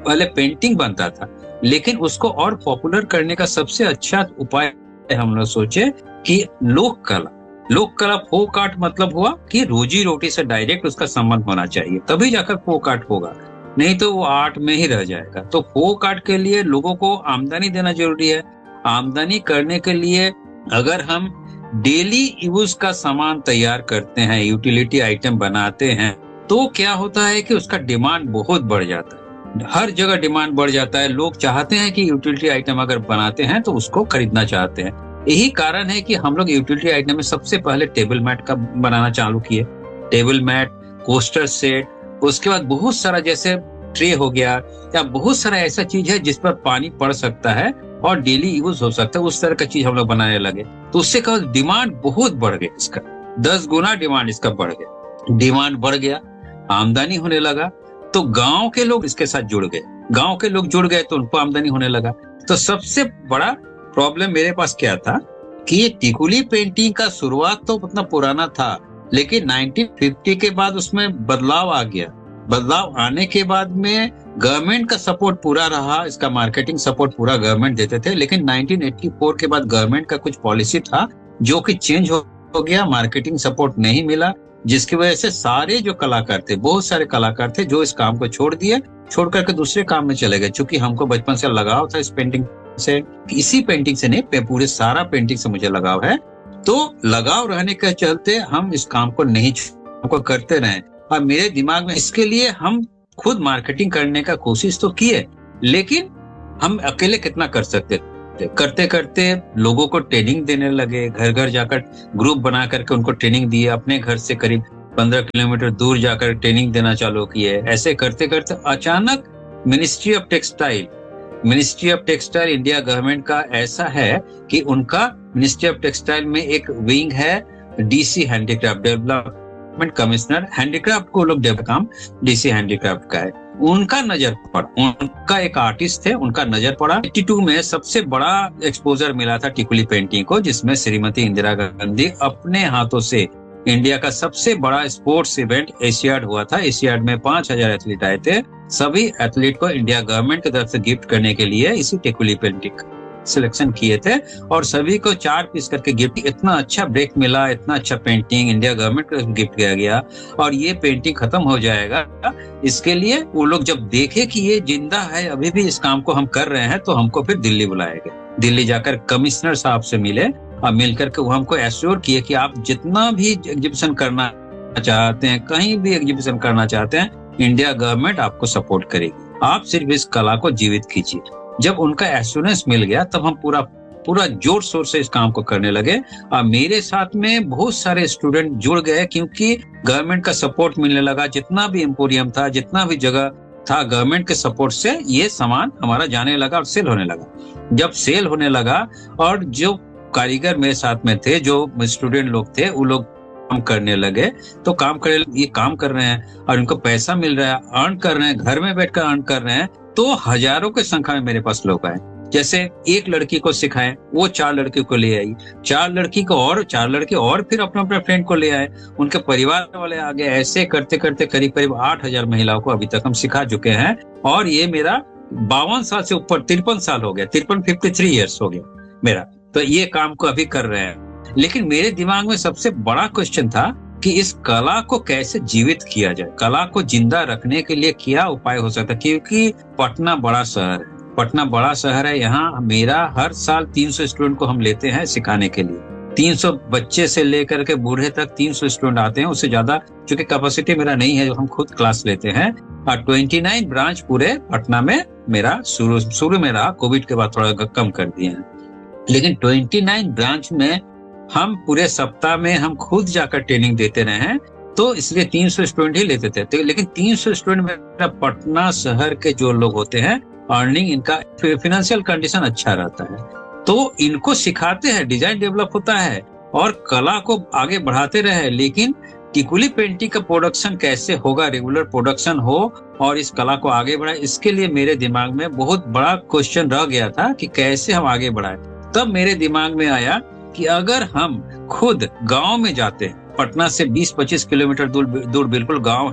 पहले पेंटिंग बनता था, लेकिन उसको और पॉपुलर करने का सबसे अच्छा उपाय हम लोग सोचे कि लोक कला। लोक कला फोक आर्ट मतलब हुआ कि रोजी रोटी से डायरेक्ट उसका संबंध होना चाहिए, तभी जाकर फोक आर्ट होगा, नहीं तो वो आर्ट में ही रह जाएगा। तो फोक आर्ट के लिए लोगों को आमदनी देना जरूरी है। आमदनी करने के लिए अगर हम डेली यूज का सामान तैयार करते हैं, यूटिलिटी आइटम बनाते हैं, तो क्या होता है कि उसका डिमांड बहुत बढ़ जाता है। हर जगह डिमांड बढ़ जाता है। लोग चाहते हैं कि यूटिलिटी आइटम अगर बनाते हैं तो उसको खरीदना चाहते हैं। यही कारण है कि हम लोग यूटिलिटी आइटम में सबसे पहले टेबल मैट का बनाना चालू किए। टेबल मैट, कोस्टर सेट, उसके बाद बहुत सारा जैसे ट्रे हो गया, या बहुत सारा ऐसा चीज है जिस पर पानी पड़ सकता है और डेली यूज हो सकता है, उस तरह का चीज हम लोग बनाने लगे। तो उससे क्या डिमांड बहुत बढ़ गया, इसका दस गुना डिमांड इसका बढ़ गया। डिमांड बढ़ गया, आमदनी होने लगा, तो गांव के लोग इसके साथ जुड़ गए। गांव के लोग जुड़ गए तो उनको आमदनी होने लगा। तो सबसे बड़ा प्रॉब्लम मेरे पास क्या था कि ये टिकुली पेंटिंग का शुरुआत तो उतना पुराना था, लेकिन नाइनटीन फिफ्टी के बाद उसमें बदलाव आ गया। बदलाव आने के बाद में गवर्नमेंट का सपोर्ट पूरा रहा, इसका मार्केटिंग सपोर्ट पूरा गवर्नमेंट देते थे। लेकिन नाइनटीन एटी फोर के बाद गवर्नमेंट का कुछ पॉलिसी था जो कि चेंज हो गया, मार्केटिंग सपोर्ट नहीं मिला, जिसकी वजह से सारे जो कलाकार थे, बहुत सारे कलाकार थे जो इस काम को छोड़ दिए, छोड़ करके दूसरे काम में चले गए। चूंकि हमको बचपन से लगाव था इस पेंटिंग से, इसी पेंटिंग से नहीं, पूरे सारा पेंटिंग से मुझे लगाव है। तो लगाव रहने के चलते हम इस काम को नहीं को करते रहे। और मेरे दिमाग में इसके लिए हम खुद मार्केटिंग करने का कोशिश तो किए, लेकिन हम अकेले कितना कर सकते थे। करते करते लोगों को ट्रेनिंग देने लगे, घर घर जाकर ग्रुप बना करके उनको ट्रेनिंग दिए। अपने घर से करीब पंद्रह किलोमीटर दूर जाकर ट्रेनिंग देना चालू किए। ऐसे करते करते अचानक ministry of textile ministry of textile India government का ऐसा है कि उनका मिनिस्ट्री ऑफ टेक्सटाइल में एक विंग है, DC handicraft, development commissioner handicraft को लोग डेवलप काम डीसी हैंडीक्राफ्ट का है। उनका नजर पड़ा, उनका एक आर्टिस्ट थे, उनका नजर पड़ा। बयासी में सबसे बड़ा एक्सपोजर मिला था टिकुली पेंटिंग को, जिसमें श्रीमती इंदिरा गांधी अपने हाथों से इंडिया का सबसे बड़ा स्पोर्ट्स इवेंट एशियाड हुआ था। एशियाड में पांच हजार एथलीट आए थे। सभी एथलीट को इंडिया गवर्नमेंट की तरफ से गिफ्ट करने के लिए इसी टिकुली पेंटिंग सिलेक्शन किए थे, और सभी को चार पीस करके गिफ्ट। इतना अच्छा ब्रेक मिला, इतना अच्छा पेंटिंग इंडिया गवर्नमेंट को गिफ्ट किया गया, और ये पेंटिंग खत्म हो जाएगा इसके लिए वो लोग जब देखे कि ये जिंदा है, अभी भी इस काम को हम कर रहे हैं, तो हमको फिर दिल्ली बुलाए गए। दिल्ली जाकर कमिश्नर साहब से मिले और मिलकर के वो हमको एश्योर किए कि आप जितना भी एग्जीबिशन करना चाहते हैं, कहीं भी एग्जीबिशन करना चाहते हैं, इंडिया गवर्नमेंट आपको सपोर्ट करेगी, आप सिर्फ इस कला को जीवित कीजिए। जब उनका एश्योरेंस मिल गया तब हम पूरा पूरा जोर शोर से इस काम को करने लगे। और मेरे साथ में बहुत सारे स्टूडेंट जुड़ गए, क्योंकि गवर्नमेंट का सपोर्ट मिलने लगा। जितना भी एम्पोरियम था, जितना भी जगह था, गवर्नमेंट के सपोर्ट से ये सामान हमारा जाने लगा और सेल होने लगा। जब सेल होने लगा और जो कारीगर मेरे साथ में थे, जो स्टूडेंट लोग थे, वो लोग काम करने लगे, तो काम कर ये काम कर रहे हैं और उनको पैसा मिल रहा है, अर्न कर रहे हैं, घर में बैठकर अर्न कर रहे हैं। तो हजारों की संख्या में मेरे पास लोग आए। जैसे एक लड़की को सिखाएं, वो चार लड़की को ले आई, चार लड़की को और चार लड़के और फिर अपने अपने फ्रेंड को ले आए, उनके परिवार वाले आ गए। ऐसे करते करते करीब करीब आठ हजार महिलाओं को अभी तक हम सिखा चुके हैं। और ये मेरा बावन साल से ऊपर तिरपन साल हो गया, तिरपन फिफ्टी थ्री ईयर्स हो गया मेरा, तो ये काम को अभी कर रहे हैं। लेकिन मेरे दिमाग में सबसे बड़ा क्वेश्चन था कि इस कला को कैसे जीवित किया जाए, कला को जिंदा रखने के लिए क्या उपाय हो सकता है। क्योंकि पटना बड़ा शहर है, पटना बड़ा शहर है, यहाँ मेरा हर साल तीन सौ स्टूडेंट को हम लेते हैं सिखाने के लिए। तीन सौ बच्चे से लेकर के बूढ़े तक तीन सौ स्टूडेंट आते हैं, उससे ज्यादा चूंकि कैपेसिटी मेरा नहीं है, जो हम खुद क्लास लेते हैं। और उनतीस ब्रांच पूरे पटना में मेरा शुरू शुरू में रहा, कोविड के बाद थोड़ा कम कर दिए हैं। लेकिन उनतीस ब्रांच में हम पूरे सप्ताह में हम खुद जाकर ट्रेनिंग देते रहे हैं, तो इसलिए तीन सौ स्टूडेंट ही लेते थे। तो लेकिन तीन सौ स्टूडेंट मेरा पटना शहर के जो लोग होते हैं, अर्निंग इनका फाइनेंशियल कंडीशन अच्छा रहता है, तो इनको सिखाते हैं, डिजाइन डेवलप होता है और कला को आगे बढ़ाते रहे। लेकिन टिकुली पेंटिंग का प्रोडक्शन कैसे होगा, रेगुलर प्रोडक्शन हो और इस कला को आगे बढ़ाए, इसके लिए मेरे दिमाग में बहुत बड़ा क्वेश्चन रह गया था कि कैसे हम आगे बढ़ाए। तब मेरे दिमाग में आया कि अगर हम खुद गांव में जाते हैं, पटना से बीस पच्चीस किलोमीटर दूर दूर बिल्कुल गांव है,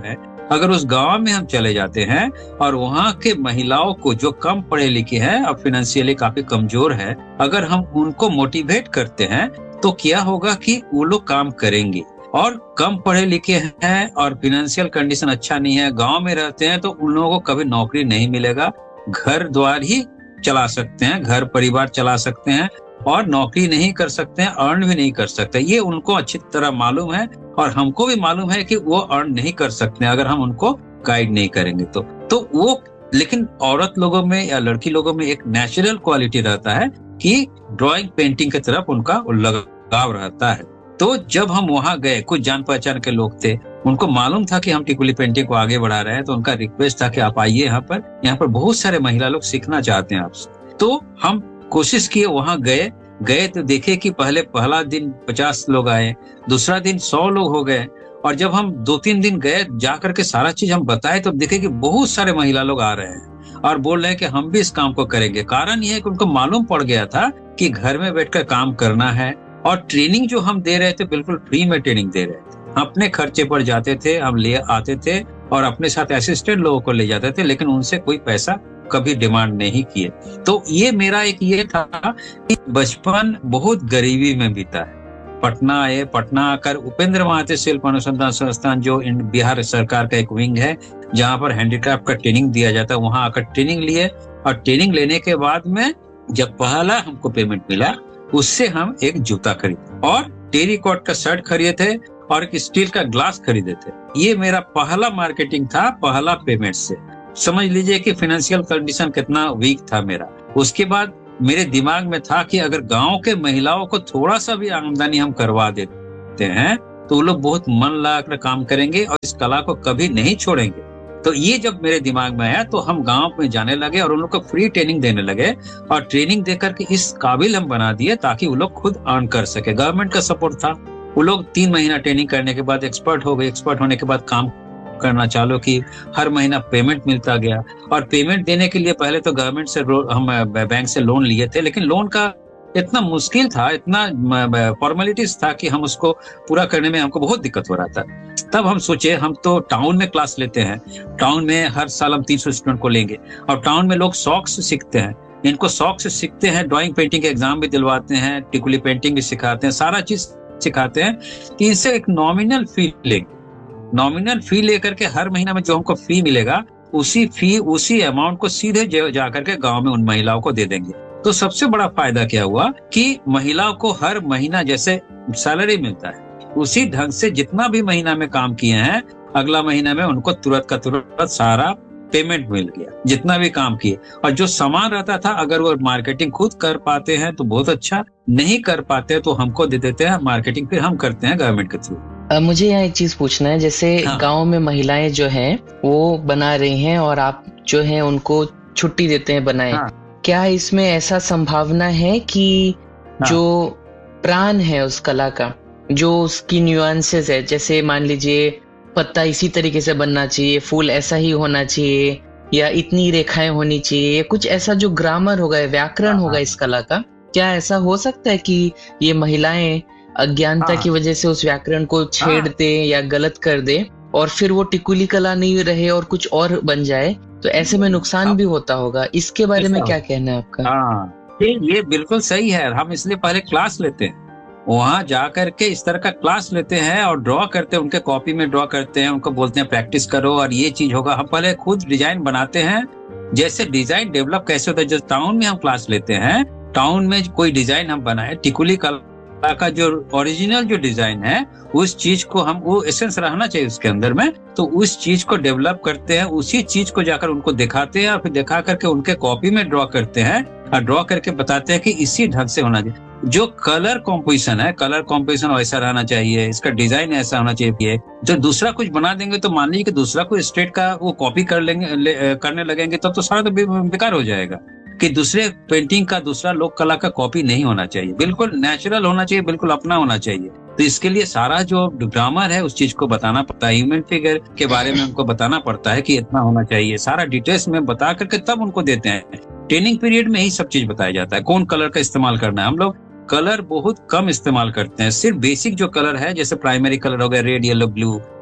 अगर उस गांव में हम चले जाते हैं और वहां के महिलाओं को जो कम पढ़े लिखे हैं और फाइनेंशियली काफी कमजोर है, अगर हम उनको मोटिवेट करते हैं तो क्या होगा कि वो लोग काम करेंगे। और कम पढ़े लिखे हैं और फाइनेंशियल कंडीशन अच्छा नहीं है, गांव में रहते हैं, तो उन लोगों को कभी नौकरी नहीं मिलेगा। घर द्वार ही चला सकते हैं, घर परिवार चला सकते हैं और नौकरी नहीं कर सकते हैं, अर्न भी नहीं कर सकते। ये उनको अच्छी तरह मालूम है और हमको भी मालूम है कि वो अर्न नहीं कर सकते हैं अगर हम उनको गाइड नहीं करेंगे तो तो वो लेकिन औरत लोगों में या लड़की लोगों में एक नेचुरल क्वालिटी रहता है कि ड्राइंग पेंटिंग की तरफ उनका लगाव रहता है। तो जब हम वहां गए, कुछ जान पहचान के लोग थे, उनको मालूम था कि हम टिकुली पेंटिंग को आगे बढ़ा रहे हैं, तो उनका रिक्वेस्ट था कि आप आइए यहाँ पर, यहाँ पर बहुत सारे महिला लोग सीखना चाहते हैं आपसे। तो हम कोशिश किए, वहां गए गए तो देखे कि पहले पहला दिन पचास लोग आए, दूसरा दिन सौ लोग हो गए, और जब हम दो तीन दिन गए जाकर के सारा चीज हम बताए तो देखे कि बहुत सारे महिला लोग आ रहे हैं और बोल रहे हैं कि हम भी इस काम को करेंगे। कारण यह है कि उनको मालूम पड़ गया था कि घर में बैठकर काम करना है, और ट्रेनिंग जो हम दे रहे थे बिल्कुल फ्री में ट्रेनिंग दे रहे थे। हम अपने खर्चे पर जाते थे, हम ले आते थे और अपने साथ असिस्टेंट लोगों को ले जाते थे, लेकिन उनसे कोई पैसा कभी डिमांड नहीं किए। तो ये मेरा एक ये था कि बचपन बहुत गरीबी में बीता है। पटना आए, पटना आकर उपेंद्र महाते शिल्प अनुसंधान संस्थान जो बिहार सरकार का एक विंग है जहाँ पर हैंडीक्राफ्ट का ट्रेनिंग दिया जाता है, वहां आकर ट्रेनिंग लिए, और ट्रेनिंग लेने के बाद में जब पहला हमको पेमेंट मिला, उससे हम एक जूता खरीदे और टेरिकॉट का शर्ट खरीदे थे और एक स्टील का ग्लास खरीदे थे। ये मेरा पहला मार्केटिंग था, पहला पेमेंट से। समझ लीजिए कि फाइनेंशियल कंडीशन कितना वीक था मेरा। उसके बाद मेरे दिमाग में था कि अगर गांव के महिलाओं को थोड़ा सा भी आमदनी हम करवा देते हैं तो वो लोग बहुत मन लगाकर काम करेंगे और इस कला को कभी नहीं छोड़ेंगे। तो ये जब मेरे दिमाग में आया तो हम गांव में जाने लगे और उन लोग को फ्री ट्रेनिंग देने लगे, और ट्रेनिंग देकर के इस काबिल हम बना दिए ताकि वो लोग खुद अर्न कर सके। गवर्नमेंट का सपोर्ट था। वो लोग तीन महीना ट्रेनिंग करने के बाद एक्सपर्ट हो गए। एक्सपर्ट होने के बाद काम करना चालू की, हर महीना पेमेंट मिलता गया। और पेमेंट देने के लिए पहले तो गवर्नमेंट से हम बैंक से लोन लिए थे, लेकिन लोन का इतना मुश्किल था, इतना फॉर्मेलिटीज था कि हम उसको पूरा करने में हमको बहुत दिक्कत हो रहा था। तब हम सोचे हम तो टाउन में क्लास लेते हैं, टाउन में हर साल हम तीन सौ स्टूडेंट को लेंगे, और टाउन में लोग शौक से सीखते हैं, इनको शौक से सीखते हैं, ड्राइंग पेंटिंग के एग्जाम भी दिलवाते हैं, टिकुली पेंटिंग भी सिखाते हैं, सारा चीज सिखाते हैं। तो इससे एक नॉमिनल फी लेंगे, नॉमिनल फी लेकर के हर महीना में जो हमको फी मिलेगा उसी फी उसी अमाउंट को सीधे जाकर के गांव में उन महिलाओं को दे देंगे। तो सबसे बड़ा फायदा क्या हुआ कि महिलाओं को हर महीना जैसे सैलरी मिलता है उसी ढंग से जितना भी महीना में काम किए हैं, अगला महीना में उनको तुरंत का तुरंत सारा पेमेंट मिल गया जितना भी काम किए। और जो सामान रहता था अगर वो मार्केटिंग खुद कर पाते हैं तो बहुत अच्छा, नहीं कर पाते तो हमको दे देते हैं, मार्केटिंग फिर हम करते हैं गवर्नमेंट के थ्रू। Uh, मुझे यहाँ एक चीज पूछना है, जैसे हाँ। गांव में महिलाएं जो हैं वो बना रही हैं और आप जो हैं उनको छुट्टी देते हैं बनाए, हाँ। क्या इसमें ऐसा संभावना है कि हाँ। जो प्राण है उस कला का, जो उसकी न्यूआंसेस है, जैसे मान लीजिए पत्ता इसी तरीके से बनना चाहिए, फूल ऐसा ही होना चाहिए, या इतनी रेखाएं होनी चाहिए, या कुछ ऐसा जो ग्रामर होगा, व्याकरण हाँ। होगा इस कला का, क्या ऐसा हो सकता है कि ये महिलाएं अज्ञानता हाँ। की वजह से उस व्याकरण को छेड़ दे या गलत कर दे और फिर वो टिकुली कला नहीं रहे और कुछ और बन जाए, तो ऐसे में नुकसान भी होता होगा? इसके बारे में क्या कहना है आपका? हाँ, ये बिल्कुल सही है। हम इसलिए पहले क्लास लेते हैं, वहां जा करके इस तरह का क्लास लेते हैं और ड्रॉ करते हैं, उनके कॉपी में ड्रॉ करते हैं, उनको बोलते हैं प्रैक्टिस करो और ये चीज होगा। हम पहले खुद डिजाइन बनाते हैं, जैसे डिजाइन डेवलप कैसे होता है। जैसे टाउन में हम क्लास लेते हैं, टाउन में कोई डिजाइन हम बनाए, टिकुली कला का जो ओरिजिनल जो डिजाइन है उस चीज को हम, वो एसेंस रहना चाहिए उसके अंदर में, तो उस चीज को डेवलप करते हैं, उसी चीज को जाकर उनको दिखाते हैं और फिर दिखा करके उनके कॉपी में ड्रॉ करते हैं और ड्रॉ करके बताते हैं कि इसी ढंग से होना चाहिए। जो कलर कॉम्पोजिशन है, कलर कॉम्पोजिशन वैसा रहना चाहिए, इसका डिजाइन ऐसा होना चाहिए। जो दूसरा कुछ बना देंगे तो मान लीजिए कि दूसरा कोई स्टेट का वो कॉपी कर लेंगे, करने लगेंगे तब तो, तो सारा तो बेकार हो जाएगा। कि दूसरे पेंटिंग का, दूसरा लोक कला का कॉपी नहीं होना चाहिए, बिल्कुल नेचुरल होना चाहिए, बिल्कुल अपना होना चाहिए। तो इसके लिए सारा जो ग्रामर है उस चीज को बताना पड़ता है, ह्यूमन फिगर के बारे में उनको बताना पड़ता है कि इतना होना चाहिए, सारा डिटेल्स में बता करके तब उनको देते हैं। ट्रेनिंग पीरियड में ही सब चीज बताया जाता है, कौन कलर का इस्तेमाल करना है। हम लोग कलर बहुत कम इस्तेमाल करते हैं, सिर्फ बेसिक जो कलर है जैसे प्राइमरी कलर हो गया, रेड, येलो, ब्लू,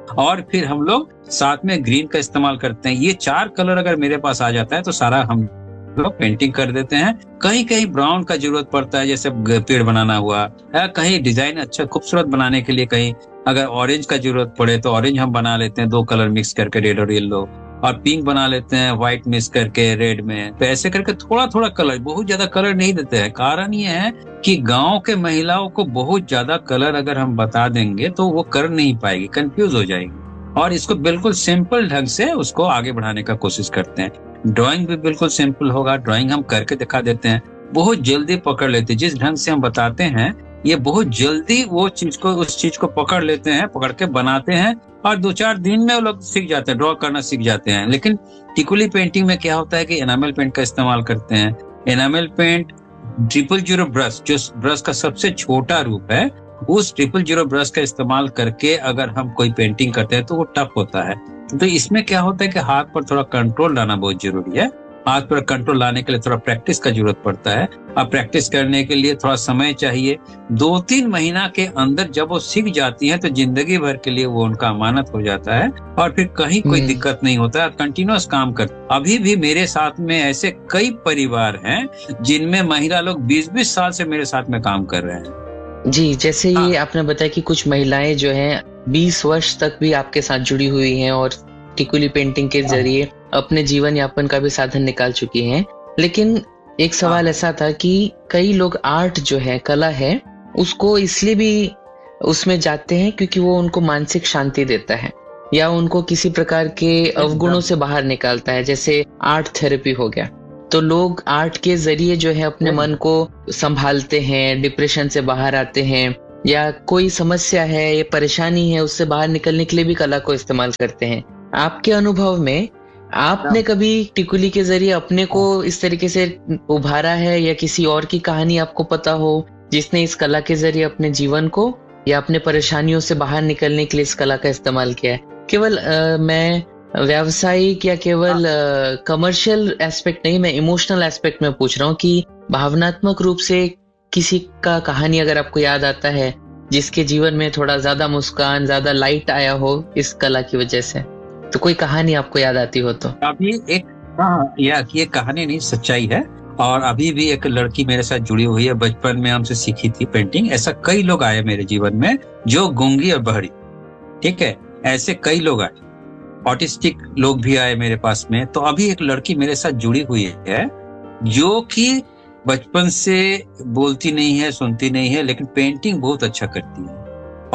और फिर हम लोग साथ में ग्रीन का इस्तेमाल करते हैं। ये चार कलर अगर मेरे पास आ जाता है तो सारा हम लोग पेंटिंग कर देते हैं। कहीं कहीं ब्राउन का जरूरत पड़ता है, जैसे पेड़ बनाना हुआ, या कहीं डिजाइन अच्छा खूबसूरत बनाने के लिए कहीं अगर ऑरेंज का जरूरत पड़े तो ऑरेंज हम बना लेते हैं, दो कलर मिक्स करके, रेड और येलो, और पिंक बना लेते हैं व्हाइट मिक्स करके रेड में। तो ऐसे करके थोड़ा थोड़ा कलर, बहुत ज्यादा कलर नहीं देते हैं। कारण ये है कि गांव के महिलाओं को बहुत ज्यादा कलर अगर हम बता देंगे तो वो कर नहीं पाएगी, कंफ्यूज हो जाएगी। और इसको बिल्कुल सिंपल ढंग से उसको आगे बढ़ाने का कोशिश करते हैं। ड्राइंग भी बिल्कुल सिंपल होगा, ड्राइंग हम करके दिखा देते हैं, बहुत जल्दी पकड़ लेते हैं। जिस ढंग से हम बताते हैं ये बहुत जल्दी वो चीज को उस चीज को पकड़ लेते हैं, पकड़ के बनाते हैं, और दो चार दिन में वो लोग सीख जाते हैं, ड्रॉ करना सीख जाते हैं। लेकिन टिकुली पेंटिंग में क्या होता है कि एनामेल पेंट का इस्तेमाल करते हैं। Enamel paint triple zero brush, जो ब्रश का सबसे छोटा रूप है, उस ट्रिपल जीरो ब्रश का इस्तेमाल करके अगर हम कोई पेंटिंग करते हैं तो वो टफ होता है। तो इसमें क्या होता है कि हाथ पर थोड़ा कंट्रोल लाना बहुत जरूरी है। हाथ पर कंट्रोल लाने के लिए थोड़ा प्रैक्टिस का जरूरत पड़ता है। अब प्रैक्टिस करने के लिए थोड़ा समय चाहिए। दो तीन महीना के अंदर जब वो सीख जाती है तो जिंदगी भर के लिए वो उनका अमानत हो जाता है, और फिर कहीं कोई दिक्कत नहीं होता है, कंटिन्यूअस काम कर। अभी भी मेरे साथ में ऐसे कई परिवार हैं जिनमें महिला लोग बीस बीस साल से मेरे साथ में काम कर रहे हैं। जी, जैसे ये आपने बताया कि कुछ महिलाएं जो हैं बीस वर्ष तक भी आपके साथ जुड़ी हुई हैं और टिकुली पेंटिंग के जरिए अपने जीवन यापन का भी साधन निकाल चुकी हैं। लेकिन एक सवाल ऐसा था कि कई लोग आर्ट जो है, कला है, उसको इसलिए भी उसमें जाते हैं क्योंकि वो उनको मानसिक शांति देता है या उनको किसी प्रकार के अवगुणों से बाहर निकालता है, जैसे आर्ट थेरेपी हो गया। तो लोग आर्ट के जरिए जो है अपने मन को संभालते हैं, डिप्रेशन से बाहर आते हैं, या कोई समस्या है या परेशानी है उससे बाहर निकलने के लिए भी कला को इस्तेमाल करते हैं। आपके अनुभव में आपने कभी टिकुली के जरिए अपने को इस तरीके से उभारा है, या किसी और की कहानी आपको पता हो जिसने इस कला के जरिए अपने जीवन को या अपने परेशानियों से बाहर निकलने के लिए इस कला का इस्तेमाल किया है? केवल आ, मैं व्यावसायिक या केवल कमर्शियल एस्पेक्ट नहीं, मैं इमोशनल एस्पेक्ट में पूछ रहा हूँ कि भावनात्मक रूप से किसी का कहानी अगर आपको याद आता है जिसके जीवन में थोड़ा ज्यादा मुस्कान, ज्यादा लाइट आया हो इस कला की वजह से, तो कोई कहानी आपको याद आती हो तो? अभी एक हाँ, या ये कहानी नहीं, सच्चाई है। और अभी भी एक लड़की मेरे साथ जुड़ी हुई है, बचपन में हमसे सीखी थी पेंटिंग। ऐसा कई लोग आए मेरे जीवन में जो गूंगी और बहरी, ठीक है, ऐसे कई लोग आए। ऑटिस्टिक लोग भी आए मेरे पास में। तो अभी एक लड़की मेरे साथ जुड़ी हुई है जो कि बचपन से बोलती नहीं है, सुनती नहीं है, लेकिन पेंटिंग बहुत अच्छा करती है।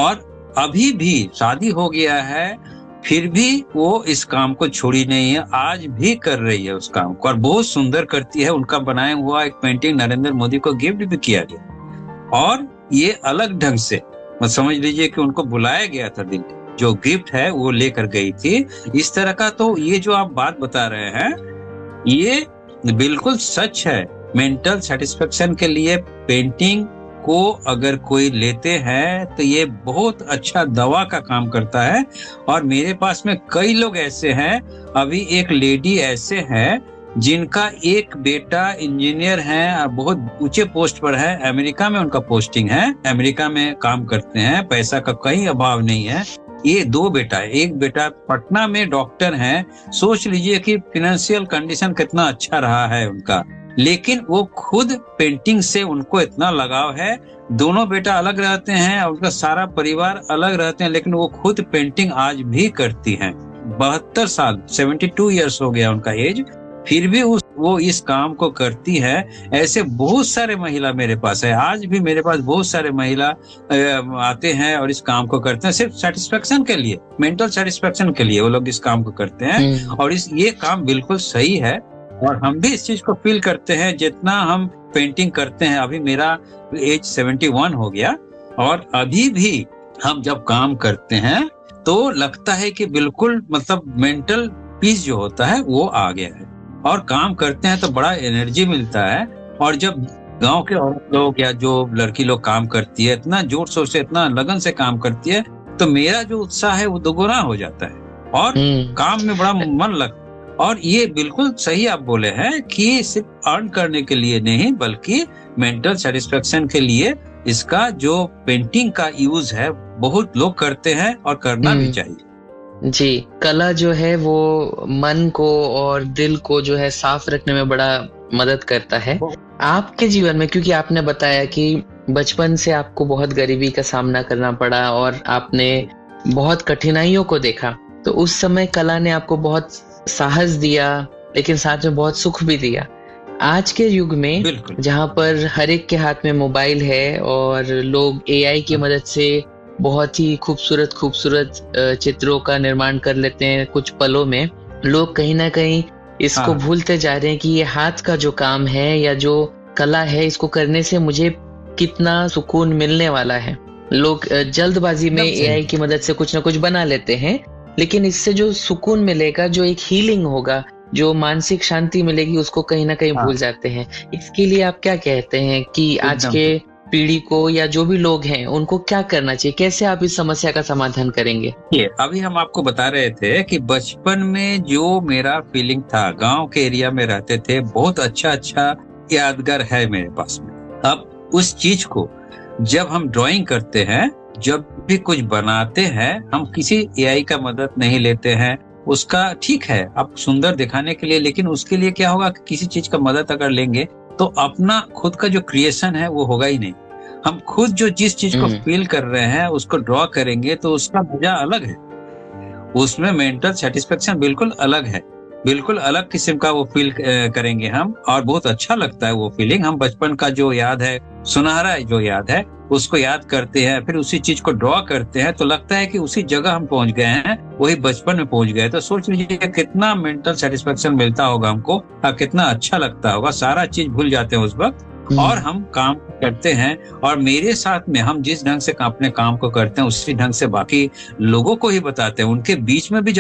और अभी भी शादी हो गया है, फिर भी वो इस काम को छोड़ी नहीं है, आज भी कर रही है उस काम को, और बहुत सुंदर करती है। उनका बनाया हुआ एक पेंटिंग नरेंद्र मोदी को गिफ्ट भी किया गया, और ये अलग ढंग से, मत समझ लीजिए कि उनको बुलाया गया था, दिन जो गिफ्ट है वो लेकर गई थी, इस तरह का। तो ये जो आप बात बता रहे हैं ये बिल्कुल सच है। मेंटल सेटिस्फेक्शन के लिए पेंटिंग को अगर कोई लेते हैं तो ये बहुत अच्छा दवा का काम करता है। और मेरे पास में कई लोग ऐसे हैं, अभी एक लेडी ऐसे हैं जिनका एक बेटा इंजीनियर है और बहुत ऊंचे पोस्ट पर है, अमेरिका में उनका पोस्टिंग है, अमेरिका में काम करते हैं, पैसा का कहीं अभाव नहीं है। ये दो बेटा है, एक बेटा पटना में डॉक्टर है। सोच लीजिए कि फाइनेंशियल कंडीशन कितना अच्छा रहा है उनका, लेकिन वो खुद पेंटिंग से उनको इतना लगाव है। दोनों बेटा अलग रहते हैं, उनका सारा परिवार अलग रहते हैं, लेकिन वो खुद पेंटिंग आज भी करती हैं। बहत्तर साल, सेवेंटी टू ईयर्स हो गया उनका एज, फिर भी उस वो इस काम को करती है। ऐसे बहुत सारे महिला मेरे पास है, आज भी मेरे पास बहुत सारे महिला आते हैं और इस काम को करते हैं, सिर्फ सेटिस्फेक्शन के लिए, मेंटल सेटिस्फेक्शन के लिए वो लोग इस काम को करते हैं। और इस ये काम बिल्कुल सही है, और हम भी इस चीज को फील करते हैं जितना हम पेंटिंग करते हैं। अभी मेरा एज सेवेंटी वन हो गया, और अभी भी हम जब काम करते हैं तो लगता है कि बिल्कुल मतलब मेंटल पीस जो होता है वो आ गया है, और काम करते हैं तो बड़ा एनर्जी मिलता है। और जब गांव के औरत लोग या जो लड़की लोग काम करती है, इतना जोर शोर से, इतना लगन से काम करती है, तो मेरा जो उत्साह है वो दोगुना हो जाता है और काम में बड़ा मन लगता है। और ये बिल्कुल सही आप बोले हैं कि सिर्फ अर्न करने के लिए नहीं, बल्कि मेंटल सेटिस्फेक्शन के लिए इसका जो पेंटिंग का यूज है बहुत लोग करते हैं, और करना भी चाहिए। जी, कला जो है वो मन को और दिल को जो है साफ रखने में बड़ा मदद करता है। आपके जीवन में, क्योंकि आपने बताया कि बचपन से आपको बहुत गरीबी का सामना करना पड़ा और आपने बहुत कठिनाइयों को देखा, तो उस समय कला ने आपको बहुत साहस दिया, लेकिन साथ में बहुत सुख भी दिया। आज के युग में जहाँ पर हर एक के हाथ में मोबाइल है और लोग एआई की मदद से बहुत ही खूबसूरत खूबसूरत चित्रों का निर्माण कर लेते हैं कुछ पलों में, लोग कहीं ना कहीं इसको हाँ। भूलते जा रहे हैं कि ये हाथ का जो काम है या जो कला है, इसको करने से मुझे कितना सुकून मिलने वाला है। लोग जल्दबाजी में एआई की मदद से कुछ ना कुछ बना लेते हैं, लेकिन इससे जो सुकून मिलेगा, जो एक हीलिंग होगा, जो मानसिक शांति मिलेगी, उसको कहीं ना कहीं हाँ। भूल जाते हैं। इसके लिए आप क्या कहते हैं कि आज के पीढ़ी को या जो भी लोग हैं उनको क्या करना चाहिए, कैसे आप इस समस्या का समाधान करेंगे? ये अभी हम आपको बता रहे थे कि बचपन में जो मेरा फीलिंग था, गांव के एरिया में रहते थे, बहुत अच्छा अच्छा यादगार है मेरे पास में। अब उस चीज को जब हम ड्राइंग करते हैं, जब भी कुछ बनाते हैं, हम किसी एआई का मदद नहीं लेते हैं। उसका ठीक है आप सुंदर दिखाने के लिए, लेकिन उसके लिए क्या होगा कि किसी चीज का मदद अगर लेंगे तो अपना खुद का जो क्रिएशन है वो होगा ही नहीं। हम खुद जो जिस चीज को फील कर रहे हैं उसको ड्रॉ करेंगे तो उसका मजा अलग है, उसमें मेंटल सेटिस्फेक्शन बिल्कुल अलग है, बिल्कुल अलग किस्म का वो फील करेंगे हम, और बहुत अच्छा लगता है वो फीलिंग। हम बचपन का जो याद है, सुनहरा जो याद है, उसको याद करते हैं, फिर उसी चीज को ड्रॉ करते हैं तो लगता है कि उसी जगह हम पहुंच गए हैं, वही बचपन में पहुंच गए। तो सोच लीजिए कितना मेंटल सेटिस्फेक्शन मिलता होगा हमको और कितना अच्छा लगता होगा। सारा चीज भूल जाते हैं उस वक्त और हम काम करते हैं, और मेरे साथ में हम जिस ढंग से अपने काम को करते हैं उसी ढंग से बाकी लोगों को ही बताते हैं। उनके बीच में भी